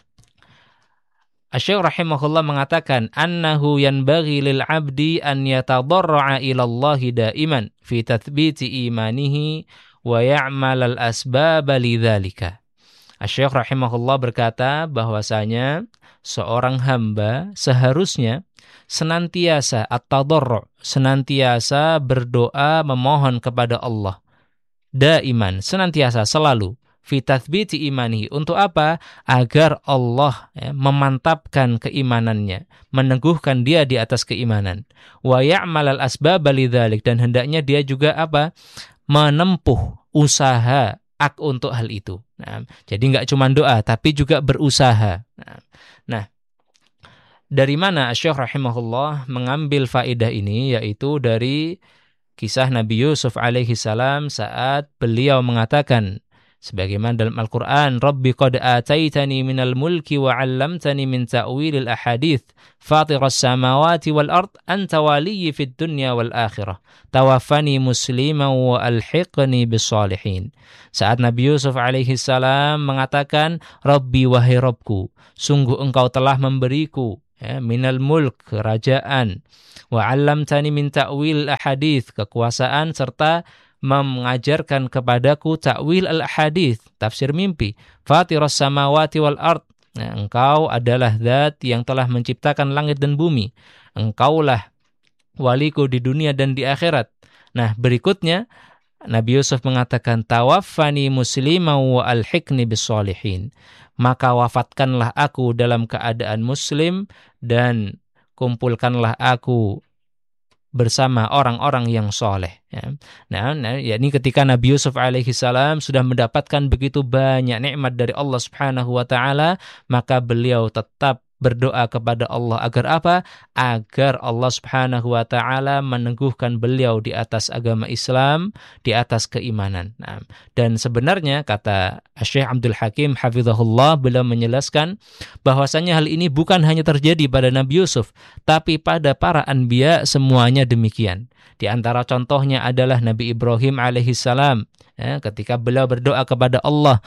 Asy-Syaikh rahimahullah mengatakan, annahu yanbaghi lil 'abdi an yatadarra'a ila Allah daiman fi tathbiti imanihi wa ya'mal al asbab lidzalika. Asy-Syaikh rahimahullah berkata bahwasanya seorang hamba seharusnya senantiasa at-tadarru', senantiasa berdoa memohon kepada Allah. Daiman, senantiasa, selalu. Fi tathbiti imanihi, untuk apa? Agar Allah ya, memantapkan keimanannya, meneguhkan dia di atas keimanan. Wa ya'mal al asbab lidzalik, dan hendaknya dia juga apa? Menempuh usaha ak untuk hal itu. Nah, jadi enggak cuma doa tapi juga berusaha. Nah, nah dari mana Syekh rahimahullah mengambil faedah ini, yaitu dari kisah Nabi Yusuf alaihi salam saat beliau mengatakan Sebagaimana dalam Al-Quran, Rabbi qad ataitani minal mulki wa 'allamtani min ta'wilil ahadith, fatiras samawati wal ard, anta waliyyi fid dunya wal akhirah, tawaffani musliman wa alhiqni bis salihin. Saat Nabi Yusuf alaihi salam mengatakan, Rabbi wahai Rabbku, sungguh engkau telah memberiku ya, minal mulk, kerajaan, wa 'allamtani min ta'wilil ahadith, kekuasaan, serta mengajarkan kepadaku ta'wil al-hadits, tafsir mimpi. Fatiras samawati wal ard, nah, engkau adalah zat yang telah menciptakan langit dan bumi. Engkaulah waliku di dunia dan di akhirat. Nah, berikutnya Nabi Yusuf mengatakan, tawaffani musliman wa alhiqni bis salihin. Maka wafatkanlah aku dalam keadaan muslim dan kumpulkanlah aku bersama orang-orang yang soleh. Ya. Nah, nah, yakni ketika Nabi Yusuf alaihi salam sudah mendapatkan begitu banyak nikmat dari Allah Subhanahu wa taala, maka beliau tetap berdoa kepada Allah agar apa? Agar Allah Subhanahu wa taala meneguhkan beliau di atas agama Islam, di atas keimanan. Nah, dan sebenarnya kata Syekh Abdul Hakim hafizahullah, beliau menjelaskan bahwasanya hal ini bukan hanya terjadi pada Nabi Yusuf, tapi pada para anbiya semuanya demikian. Di antara contohnya adalah Nabi Ibrahim alaihi salam, ya, ketika beliau berdoa kepada Allah,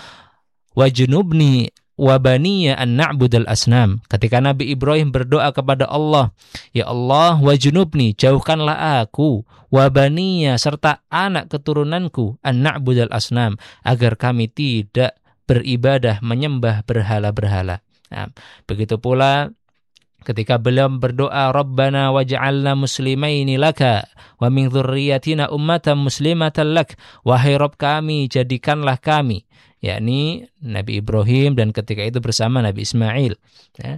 wajnubni wa baniya an na'budal asnam. Ketika Nabi Ibrahim berdoa kepada Allah, ya Allah, wajnubni, jauhkanlah aku, wa baniya, serta anak keturunanku, an na'budal asnam, agar kami tidak beribadah menyembah berhala-berhala. Nah, begitu pula ketika beliau berdoa, Rabbana waj'alna muslimaini laka wa min dzurriyyatina ummatan muslimatan lak. Wahai Rabb kami, jadikanlah kami, yakni Nabi Ibrahim dan ketika itu bersama Nabi Ismail, ya,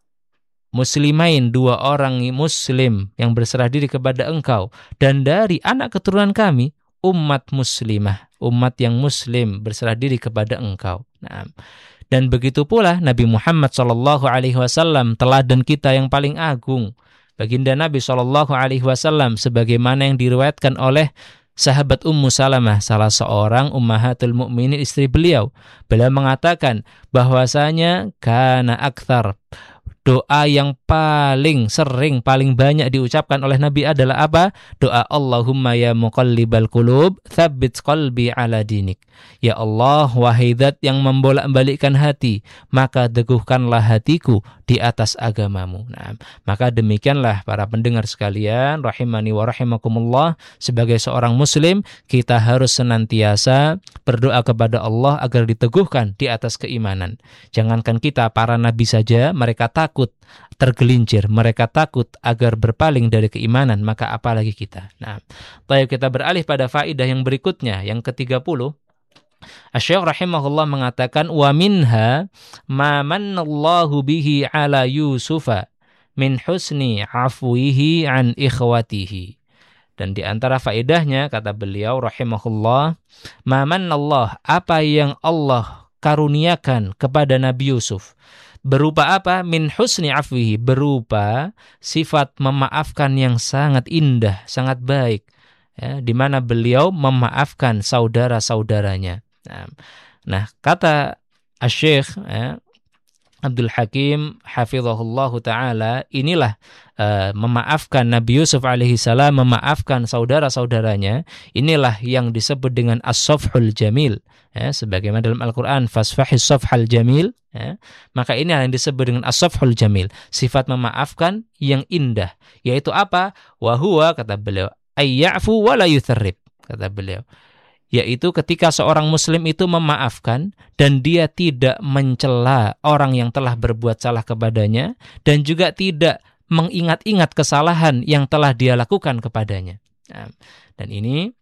muslimain, dua orang muslim yang berserah diri kepada engkau, dan dari anak keturunan kami umat muslimah, umat yang muslim berserah diri kepada engkau. Nah, dan begitu pula Nabi Muhammad shallallahu alaihi wasallam, teladan kita yang paling agung, baginda Nabi shallallahu alaihi wasallam, sebagaimana yang diriwayatkan oleh sahabat Ummu Salamah, salah seorang ummahatul mukminin, istri beliau. Beliau mengatakan bahwasanya kana aktsar, doa yang paling sering, paling banyak diucapkan oleh Nabi adalah apa? Doa Allahumma ya muqallibal qulub, tsabbit qalbi ala dinik. Ya Allah, wahai zat yang membolak-balikkan hati, maka teguhkanlah hatiku di atas agamamu. Nah, maka demikianlah para pendengar sekalian, rahimani wa rahimakumullah, sebagai seorang muslim, kita harus senantiasa berdoa kepada Allah agar diteguhkan di atas keimanan. Jangankan kita, para nabi saja, mereka takut tergelincir, mereka takut agar berpaling dari keimanan, maka apalagi kita. Nah, baik, kita beralih pada faedah yang berikutnya, yang ketiga puluh. Asy-Syaikh rahimahullah mengatakan, wa minha ma mannallahu bihi ala Yusufa min husni afwihi an ikhwatihi. Dan di antara faedahnya, kata beliau rahimahullah, ma mannallah, apa yang Allah karuniakan kepada Nabi Yusuf. Berupa apa? Min husni afwihi, berupa sifat memaafkan yang sangat indah, sangat baik, ya, di mana beliau memaafkan saudara-saudaranya. Nah, nah kata Asy-Syaikh ya, Abdul Hakim hafizahullahu ta'ala, inilah uh, memaafkan Nabi Yusuf alaihi salam, memaafkan saudara-saudaranya, inilah yang disebut dengan as-safhul jamil, ya, sebagaimana dalam Al-Quran, fasfahis safhal jamil, ya, maka ini yang disebut dengan as-safhul jamil, sifat memaafkan yang indah, yaitu apa? Wa huwa, kata beliau, ayya'fu wa la yutharrib, kata beliau, yaitu ketika seorang muslim itu memaafkan dan dia tidak mencela orang yang telah berbuat salah kepadanya dan juga tidak mengingat-ingat kesalahan yang telah dia lakukan kepadanya. Nah, dan ini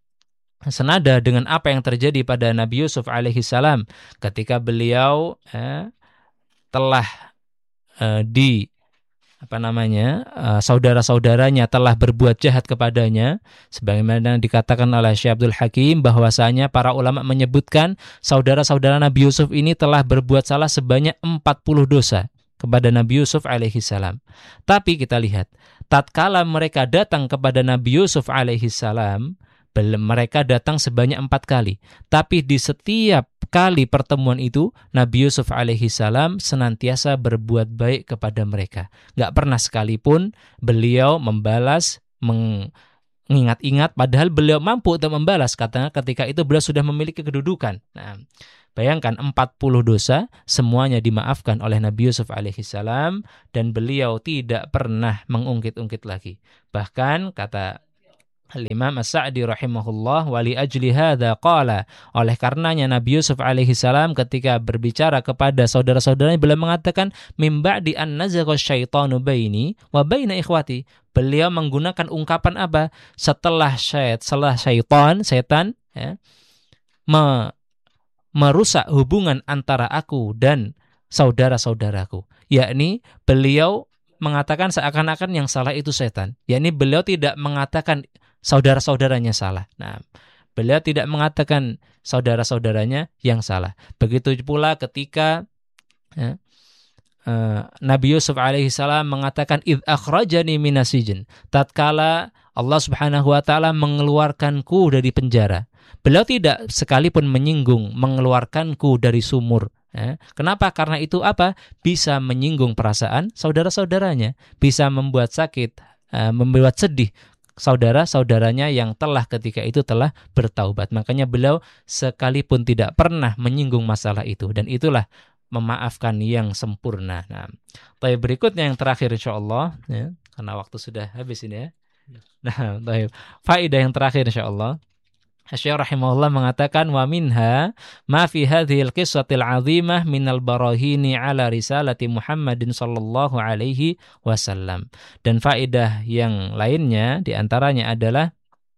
senada dengan apa yang terjadi pada Nabi Yusuf alaihi salam ketika beliau eh, telah eh, di apa namanya uh, saudara-saudaranya telah berbuat jahat kepadanya, sebagaimana dikatakan oleh Syekh Abdul Hakim bahwasanya para ulama menyebutkan saudara-saudara Nabi Yusuf ini telah berbuat salah sebanyak empat puluh dosa kepada Nabi Yusuf alaihi salam. Tapi kita lihat, tatkala mereka datang kepada Nabi Yusuf alaihi salam, mereka datang sebanyak empat kali. Tapi di setiap kali pertemuan itu Nabi Yusuf alaihi salam senantiasa berbuat baik kepada mereka. Gak pernah sekalipun beliau membalas, meng mengingat-ingat, padahal beliau mampu untuk membalas, katanya ketika itu beliau sudah memiliki kedudukan. Nah, bayangkan empat puluh dosa semuanya dimaafkan oleh Nabi Yusuf alaihi salam dan beliau tidak pernah mengungkit-ungkit lagi. Bahkan kata Al-Imam As-Sa'di rahimahullah, wali ajli hadza qala, oleh karenanya Nabi Yusuf alaihi salam ketika berbicara kepada saudara-saudaranya beliau mengatakan mim ba'di an nazagha syaitanu baini wa baina ikhwati. Beliau menggunakan ungkapan apa? Setelah syait, setelah syaitan, setan ya, me, merusak hubungan antara aku dan saudara-saudaraku. Yakni beliau mengatakan seakan-akan yang salah itu setan. Yakni beliau tidak mengatakan saudara-saudaranya salah. Nah, beliau tidak mengatakan saudara-saudaranya yang salah. Begitu pula ketika ya, uh, Nabi Yusuf alaihi salam mengatakan id akhrajani minasijin, tatkala Allah Subhanahu wa taala mengeluarkanku dari penjara. Beliau tidak sekalipun menyinggung mengeluarkanku dari sumur. Ya. Kenapa? Karena itu apa? Bisa menyinggung perasaan saudara-saudaranya, bisa membuat sakit, uh, membuat sedih saudara-saudaranya yang telah ketika itu telah bertaubat. Makanya beliau sekalipun tidak pernah menyinggung masalah itu. Dan itulah memaafkan yang sempurna. Nah, baik, berikutnya yang terakhir insyaallah ya, karena waktu sudah habis ini ya. Nah, baik, faedah yang terakhir insyaallah. Asy-Syaikh rahimahullah mengatakan wa minha ma fi hadhil qissatil 'azimah minal barahini 'ala risalati Muhammadin sallallahu alaihi wasallam. Dan faedah yang lainnya di antaranya adalah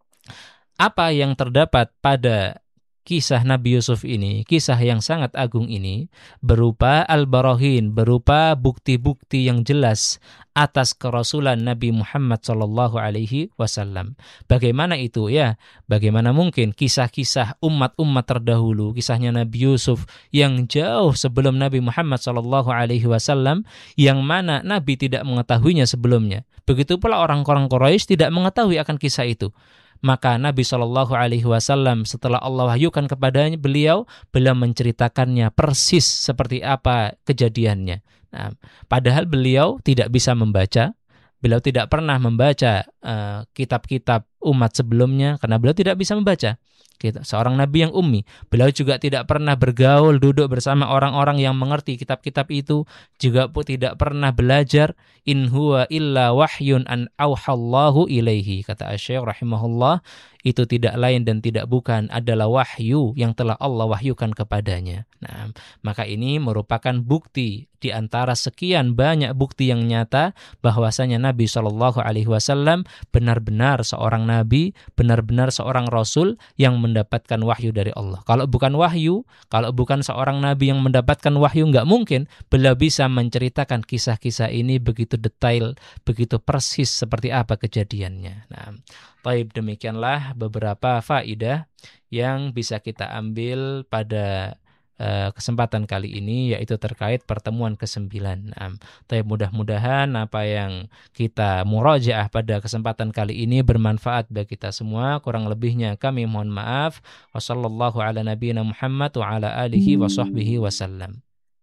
apa yang terdapat pada kisah Nabi Yusuf ini, kisah yang sangat agung ini berupa al-barahin, berupa bukti-bukti yang jelas atas kerasulan Nabi Muhammad sallallahu alaihi wasallam. Bagaimana itu ya? Bagaimana mungkin kisah-kisah umat-umat terdahulu, kisahnya Nabi Yusuf yang jauh sebelum Nabi Muhammad sallallahu alaihi wasallam yang mana Nabi tidak mengetahuinya sebelumnya. Begitu pula orang-orang Quraisy tidak mengetahui akan kisah itu. Maka Nabi shallallahu alaihi wasallam setelah Allah wahyukan kepadanya beliau, beliau menceritakannya persis seperti apa kejadiannya. Nah, padahal beliau tidak bisa membaca, beliau tidak pernah membaca uh, kitab-kitab umat sebelumnya karena beliau tidak bisa membaca. Seorang nabi yang ummi, beliau juga tidak pernah bergaul, duduk bersama orang-orang yang mengerti kitab-kitab itu, juga pun tidak pernah belajar. In huwa illa wahyun an auhallahu ilaihi, kata Asy-Syaikh rahimahullah, itu tidak lain dan tidak bukan adalah wahyu yang telah Allah wahyukan kepadanya. Nah, maka ini merupakan bukti di antara sekian banyak bukti yang nyata bahwasanya Nabi shallallahu alaihi wasallam benar-benar seorang nabi, benar-benar seorang rasul yang mendapatkan wahyu dari Allah. Kalau bukan wahyu, kalau bukan seorang nabi yang mendapatkan wahyu, nggak mungkin beliau bisa menceritakan kisah-kisah ini begitu detail, begitu persis seperti apa kejadiannya. Nah, baik, demikianlah beberapa faedah yang bisa kita ambil pada uh, kesempatan kali ini, yaitu terkait pertemuan kesembilan. Nah, tapi mudah-mudahan apa yang kita murajaah pada kesempatan kali ini bermanfaat bagi kita semua. Kurang lebihnya kami mohon maaf. Wassallallahu ala nabiyina Muhammad wa ala alihi wa sahbihi wasallam.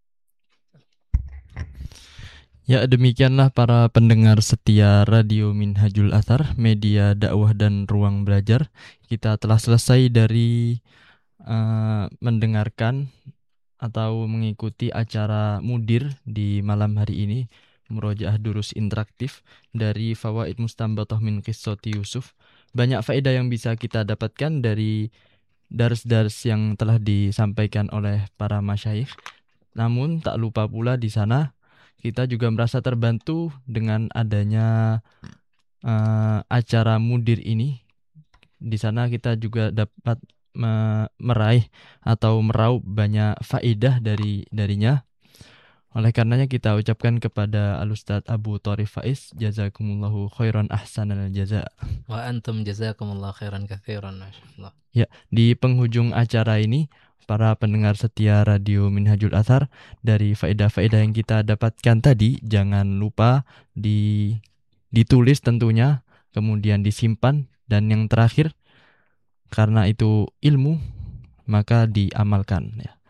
Ya, demikianlah para pendengar setia Radio Minhajul Athar, media dakwah dan ruang belajar. Kita telah selesai dari uh, mendengarkan atau mengikuti acara mudir di malam hari ini, murojaah durus interaktif dari Fawaid Mustanbatah min Qissati Yusuf. Banyak faedah yang bisa kita dapatkan dari dars-dars yang telah disampaikan oleh para masyayikh. Namun tak lupa pula di sana kita juga merasa terbantu dengan adanya uh, acara mudir ini. Di sana kita juga dapat me- meraih atau meraup banyak faedah dari darinya. Oleh karenanya kita ucapkan kepada Al-Ustaz Abu Tharif Faiz, jazakumullahu khairan ahsanal jaza. Wa antum jazakumullahu khairan katsiran, masyaallah. Ya, di penghujung acara ini para pendengar setia Radio Minhajul Athar, dari faedah-faedah yang kita dapatkan tadi, jangan lupa di, ditulis tentunya, kemudian disimpan, dan yang terakhir, karena itu ilmu, maka diamalkan. Ya.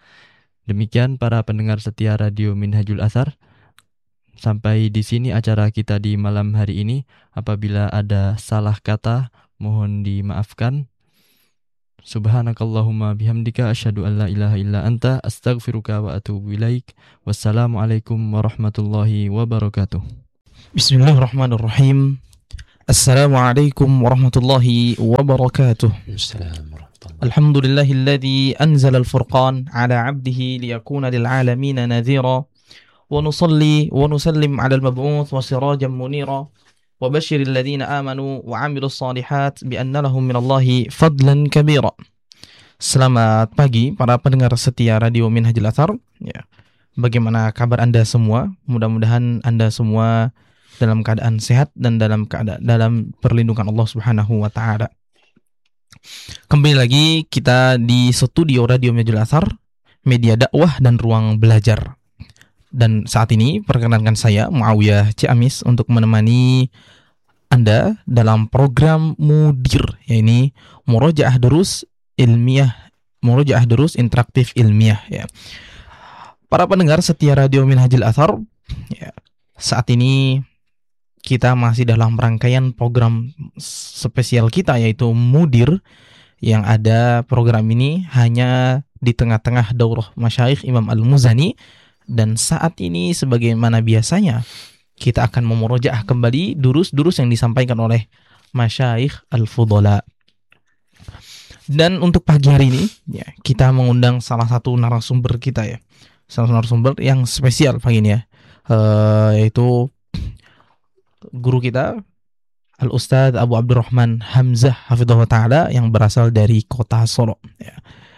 Demikian para pendengar setia Radio Minhajul Athar. Sampai di sini acara kita di malam hari ini. Apabila ada salah kata, mohon dimaafkan. Subhanakallahumma bihamdika asyhadu an la ilaha illa anta astaghfiruka wa atubu ilaik. Wassalamualaikum warahmatullahi wabarakatuh. Bismillahirrahmanirrahim. Assalamualaikum warahmatullahi wabarakatuh. Alhamdulillahilladzi anzala al-furqan ala 'abdihi liyakuna lil 'alamin nadhira. Wa nusalli wa nusallim 'ala al-mab'uts wa sirajan munira. Wa basyiril ladzina amanu wa 'amilus shalihat bi anna lahum minallahi fadlan kabira. Selamat pagi para pendengar setia Radio Minhajul Athar. Ya. Bagaimana kabar Anda semua? Mudah-mudahan Anda semua dalam keadaan sehat dan dalam keadaan dalam perlindungan Allah Subhanahu wa taala. Kembali lagi kita di studio Radio Minhajul Athar, media dakwah dan ruang belajar. Dan saat ini perkenalkan saya Muawiyah Ciamis untuk menemani Anda dalam program Mudir, yaitu Murojaah Durus Ilmiah, Murojaah Durus Interaktif Ilmiah ya. Para pendengar setia Radio Minhajul Athar, ya, saat ini kita masih dalam rangkaian program spesial kita yaitu Mudir, yang ada program ini hanya di tengah-tengah daurah Masyayikh Imam Al-Muzani. Dan saat ini sebagaimana biasanya kita akan memurojaah kembali durus-durus yang disampaikan oleh Masyayikh Al-Fudhala. Dan untuk pagi hari ini ya, kita mengundang salah satu narasumber kita ya. Salah satu narasumber yang spesial pagi ini ya. Uh, yaitu guru kita Al-Ustadz Abu Abdurrahman Hamzah hafidhahullah ta'ala yang berasal dari kota Solo ya.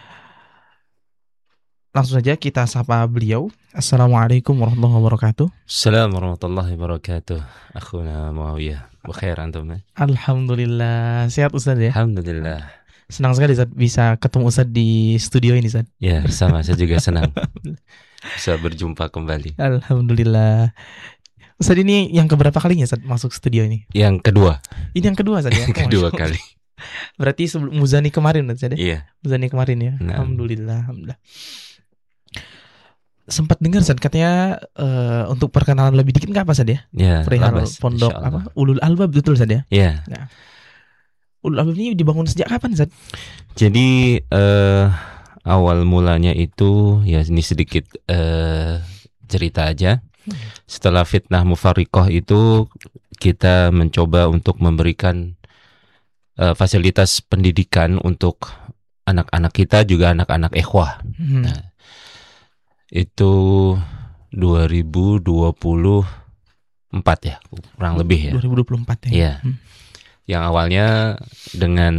Langsung saja kita sapa beliau. Assalamualaikum warahmatullahi wabarakatuh. Assalamualaikum warahmatullahi wabarakatuh. Akhuna Muawiyah. Bukhair antum? Alhamdulillah. Sehat Ustaz ya? Alhamdulillah. Senang sekali Ustaz bisa ketemu Ustaz di studio ini Ustaz. Ya, sama saya juga senang bisa berjumpa kembali. Alhamdulillah. Ustaz ini yang keberapa kalinya Ustaz masuk studio ini? Yang kedua. Ini yang kedua Ustaz ya? Kedua kali. Berarti sebelum Muzani kemarin Ustaz ya? Iya. Muzani kemarin ya. Nah. Alhamdulillah, alhamdulillah. Sempat dengar Ustaz katanya uh, untuk perkenalan lebih dikit nggak apa Ustaz ya? Ya. Perihal labas, pondok apa? Ulul Albab betul Ustaz ya? Iya. Nah. Ulul Albab ini dibangun sejak kapan Ustaz? Jadi uh, awal mulanya itu ya ini sedikit uh, cerita aja. Setelah fitnah Mufarriqah itu kita mencoba untuk memberikan uh, fasilitas pendidikan untuk anak-anak kita juga anak-anak ikhwah. Hmm. Nah, itu dua ribu dua puluh empat ya, kurang lebih ya. dua ribu dua puluh empat ya. Iya. Hmm. Yang awalnya dengan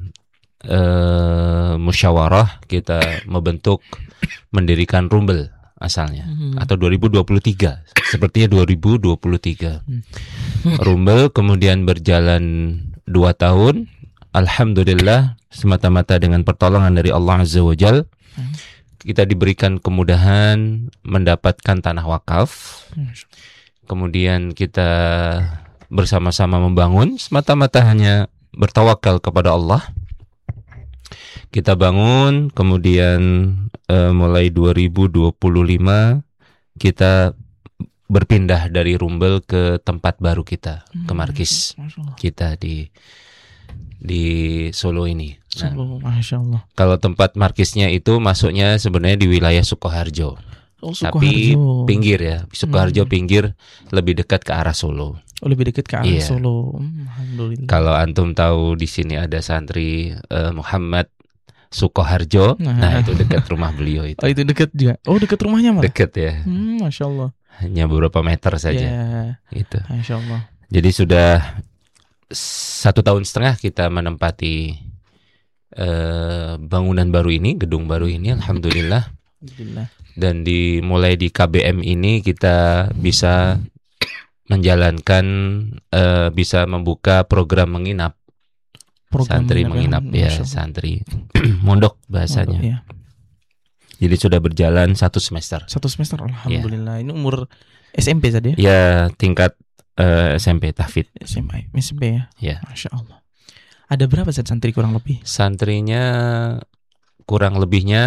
uh, musyawarah kita membentuk mendirikan Rumbel asalnya, hmm. atau dua ribu dua puluh tiga, sepertinya dua ribu dua puluh tiga. Hmm. Rumbel kemudian berjalan dua tahun, alhamdulillah semata-mata dengan pertolongan dari Allah Azza wa Jal. Hmm. Kita diberikan kemudahan mendapatkan tanah wakaf. Kemudian kita bersama-sama membangun, semata-mata hanya bertawakal kepada Allah. Kita bangun, kemudian uh, mulai dua ribu dua puluh lima kita berpindah dari Rumbel ke tempat baru kita, ke markis kita di di Solo ini. Nah, Masya Allah. Kalau tempat markisnya itu masuknya sebenarnya di wilayah Sukoharjo, oh, tapi pinggir ya, Sukoharjo hmm. pinggir, lebih dekat ke arah Solo. Oh, lebih dekat ke arah iya. Solo. Hmm, Alhamdulillah. Kalau antum tahu di sini ada santri uh, Muhammad Sukoharjo, nah. nah itu dekat rumah beliau itu. Oh, itu dekat juga. Oh, dekat rumahnya malah. Dekat ya. Hmm, Masya Allah. Hanya beberapa meter saja. Yeah. Itu. Masya Allah. Jadi sudah satu tahun setengah kita menempati uh, bangunan baru ini, gedung baru ini, alhamdulillah. Alhamdulillah. Dan dimulai di K B M ini kita bisa menjalankan, uh, bisa membuka program menginap. Program santri menginap ya, ya santri mondok bahasanya. Mondok, ya. Jadi sudah berjalan satu semester. Satu semester, alhamdulillah. Ya. Ini umur S M P tadi ya? Ya, tingkat uh, S M P tahfidz. S M P, S M P ya. Ya. Masya Allah. Ada berapa santri kurang lebih? Santrinya kurang lebihnya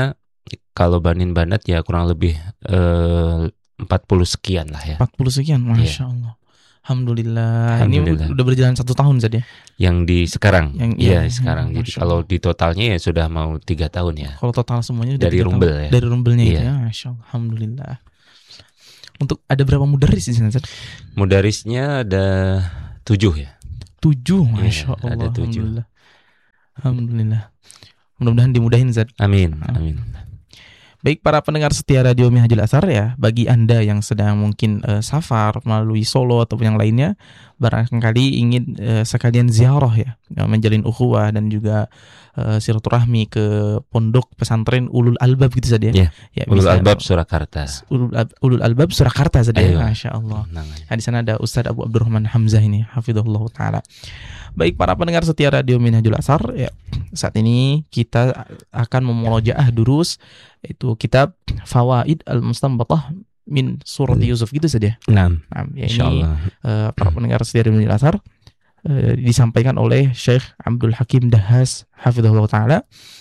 kalau Banin Banat ya kurang lebih uh, empat puluh sekian lah ya. empat puluh sekian, Masya Iya. Allah. Alhamdulillah. Alhamdulillah. Ini udah berjalan satu tahun saja. Yang di sekarang, Yang- iya iya, sekarang. iya, Jadi Masya kalau Allah. di totalnya ya sudah mau tiga tahun ya. Kalau total semuanya udah Dari tiga Rumbel tahun. ya? Dari rumbelnya itu Iya. ya, Masya Allah. Alhamdulillah. Untuk ada berapa mudaris di sana, Ustaz? Mudarisnya ada tujuh ya. Tujuh, Iya, Masya Allah. ada tujuh. Alhamdulillah. Alhamdulillah. Mudah-mudahan dimudahin, Zat. Amin, amin. Baik para pendengar setia Radio Minhajul Athar ya, bagi Anda yang sedang mungkin eh, safar melalui Solo ataupun yang lainnya, barangkali ingin eh, sekalian ziarah ya, ya, menjalin ukhuwah dan juga eh, silaturahmi ke pondok pesantren Ulul Albab gitu saja. Iya, Ya, Ulul bisa- Albab Surakarta. Ulul, Ab- Ulul Albab Surakarta saja. Ayo. Masya Allah. Namanya. Nah, di sana ada Ustadz Abu Abdurrahman Hamzah ini, hafizahullah taala. Baik para pendengar setia Radio Minhajul Athar ya, saat ini kita akan memurojaah durus itu kitab Fawaid Al-Mustanbatah min Surat Yusuf gitu saja. Nah, Nah, ya insya ini Allah. eh, para pendengar setia Radio Minhajul Athar eh, disampaikan oleh Syekh Abdul Hakim Dahas hafizahullah taala.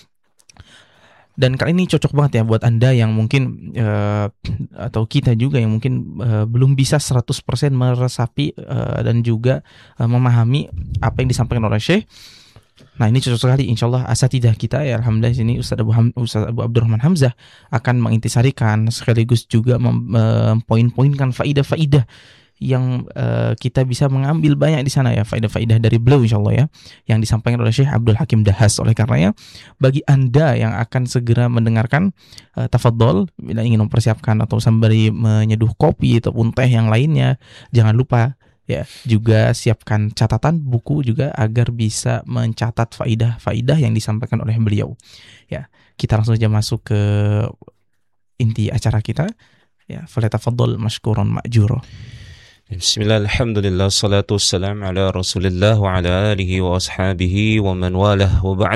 Dan kali ini cocok banget ya buat Anda yang mungkin eh, atau kita juga yang mungkin eh, belum bisa seratus persen meresapi eh, dan juga eh, memahami apa yang disampaikan oleh Syekh. Nah, ini cocok sekali insyaallah asatidah kita ya, alhamdulillah sini Ustaz Abu Ham, Ustaz Abu Abdurrahman Hamzah akan mengintisarikan sekaligus juga mem- mempoin-poinkan faidah-faidah yang uh, kita bisa mengambil banyak di sana ya, faidah-faidah dari beliau insyaallah ya, yang disampaikan oleh Syekh Abdul Hakim Dahas. Oleh karenanya bagi Anda yang akan segera mendengarkan, uh, tafadhol bila ingin mempersiapkan atau sembari menyeduh kopi ataupun teh yang lainnya, jangan lupa ya juga siapkan catatan buku juga agar bisa mencatat faidah-faidah yang disampaikan oleh beliau. Ya, kita langsung saja masuk ke inti acara kita. Ya, falyatafaddal mashkuran ma'jura. Bismillah, alhamdulillah, salatu wassalam ala rasulillah wa ala alihi wa ashabihi wa man walah wa ba'd.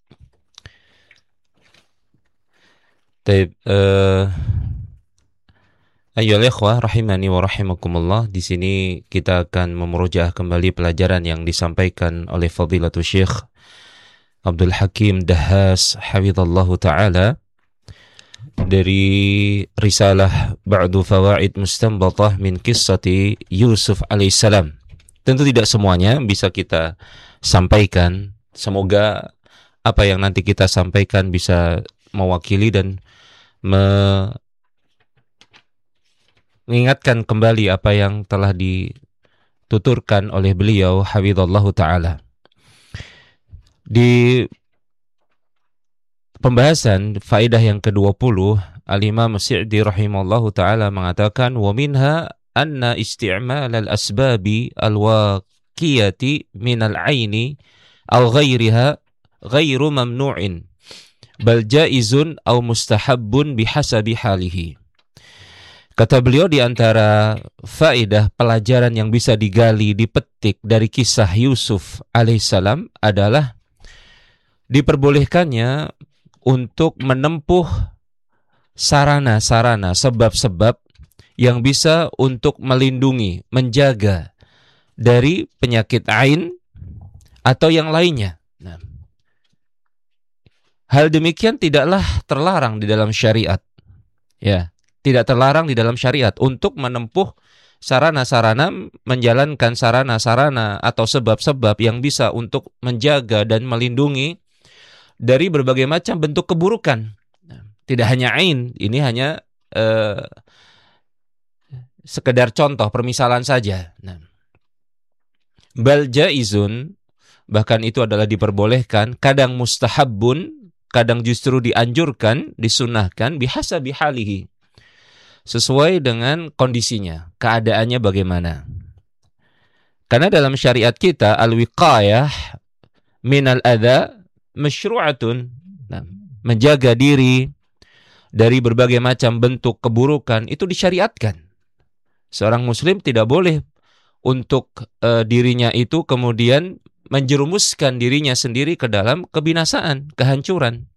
Taib, uh, ayyuhal ikhwah rahimani wa rahimakumullah. Di sini kita akan memurojaah kembali pelajaran yang disampaikan oleh Fadilatul Syekh Abdul Hakim Dahas hafizallahu taala dari risalah Ba'du Fawaid Mustanbatah min Qissati Yusuf alaihissalam. Tentu tidak semuanya bisa kita sampaikan. Semoga apa yang nanti kita sampaikan bisa mewakili dan me- mengingatkan kembali apa yang telah dituturkan oleh beliau hafizallahu taala. Di pembahasan faedah yang kedua puluh, Al-Imam As-Sa'di rahimallahu ta'ala mengatakan wa minha anna isti'mal al-asbabi al-waqiyati min al-'aini aw ghairiha ghairu mamnu'in bal jaizun aw mustahabbun bihasabi halihi. Kata beliau, di antara faedah pelajaran yang bisa digali, dipetik dari kisah Yusuf alaihissalam adalah diperbolehkannya untuk menempuh sarana-sarana, sebab-sebab yang bisa untuk melindungi, menjaga dari penyakit ain atau yang lainnya. Nah, hal demikian tidaklah terlarang di dalam syariat. Ya, tidak terlarang di dalam syariat untuk menempuh sarana-sarana, menjalankan sarana-sarana atau sebab-sebab yang bisa untuk menjaga dan melindungi dari berbagai macam bentuk keburukan. Tidak hanya ain, ini hanya eh, sekedar contoh, permisalan saja. Nah, bal jaizun, bahkan itu adalah diperbolehkan, kadang mustahabbun, kadang justru dianjurkan, disunahkan, bihasabi halihi, sesuai dengan kondisinya, keadaannya bagaimana. Karena dalam syariat kita al-wiqayah minal adha masyru'atun, nah, menjaga diri dari berbagai macam bentuk keburukan itu disyariatkan. Seorang muslim tidak boleh untuk uh, dirinya itu kemudian menjerumuskan dirinya sendiri ke dalam kebinasaan, kehancuran.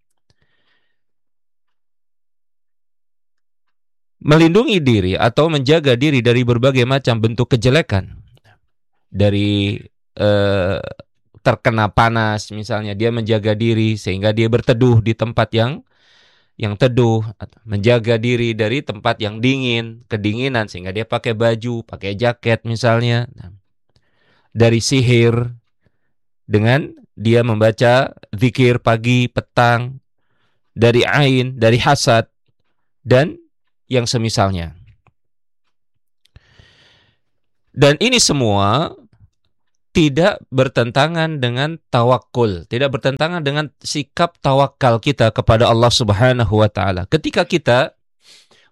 Melindungi diri atau menjaga diri dari berbagai macam bentuk kejelekan, dari uh, terkena panas misalnya, dia menjaga diri sehingga dia berteduh di tempat yang yang teduh, menjaga diri dari tempat yang dingin, kedinginan, sehingga dia pakai baju, pakai jaket misalnya. Dari sihir, dengan dia membaca zikir pagi, petang, dari ain, dari hasad, dan yang semisalnya. Dan ini semua tidak bertentangan dengan tawakul, tidak bertentangan dengan sikap tawakal kita kepada Allah Subhanahu wa taala. Ketika kita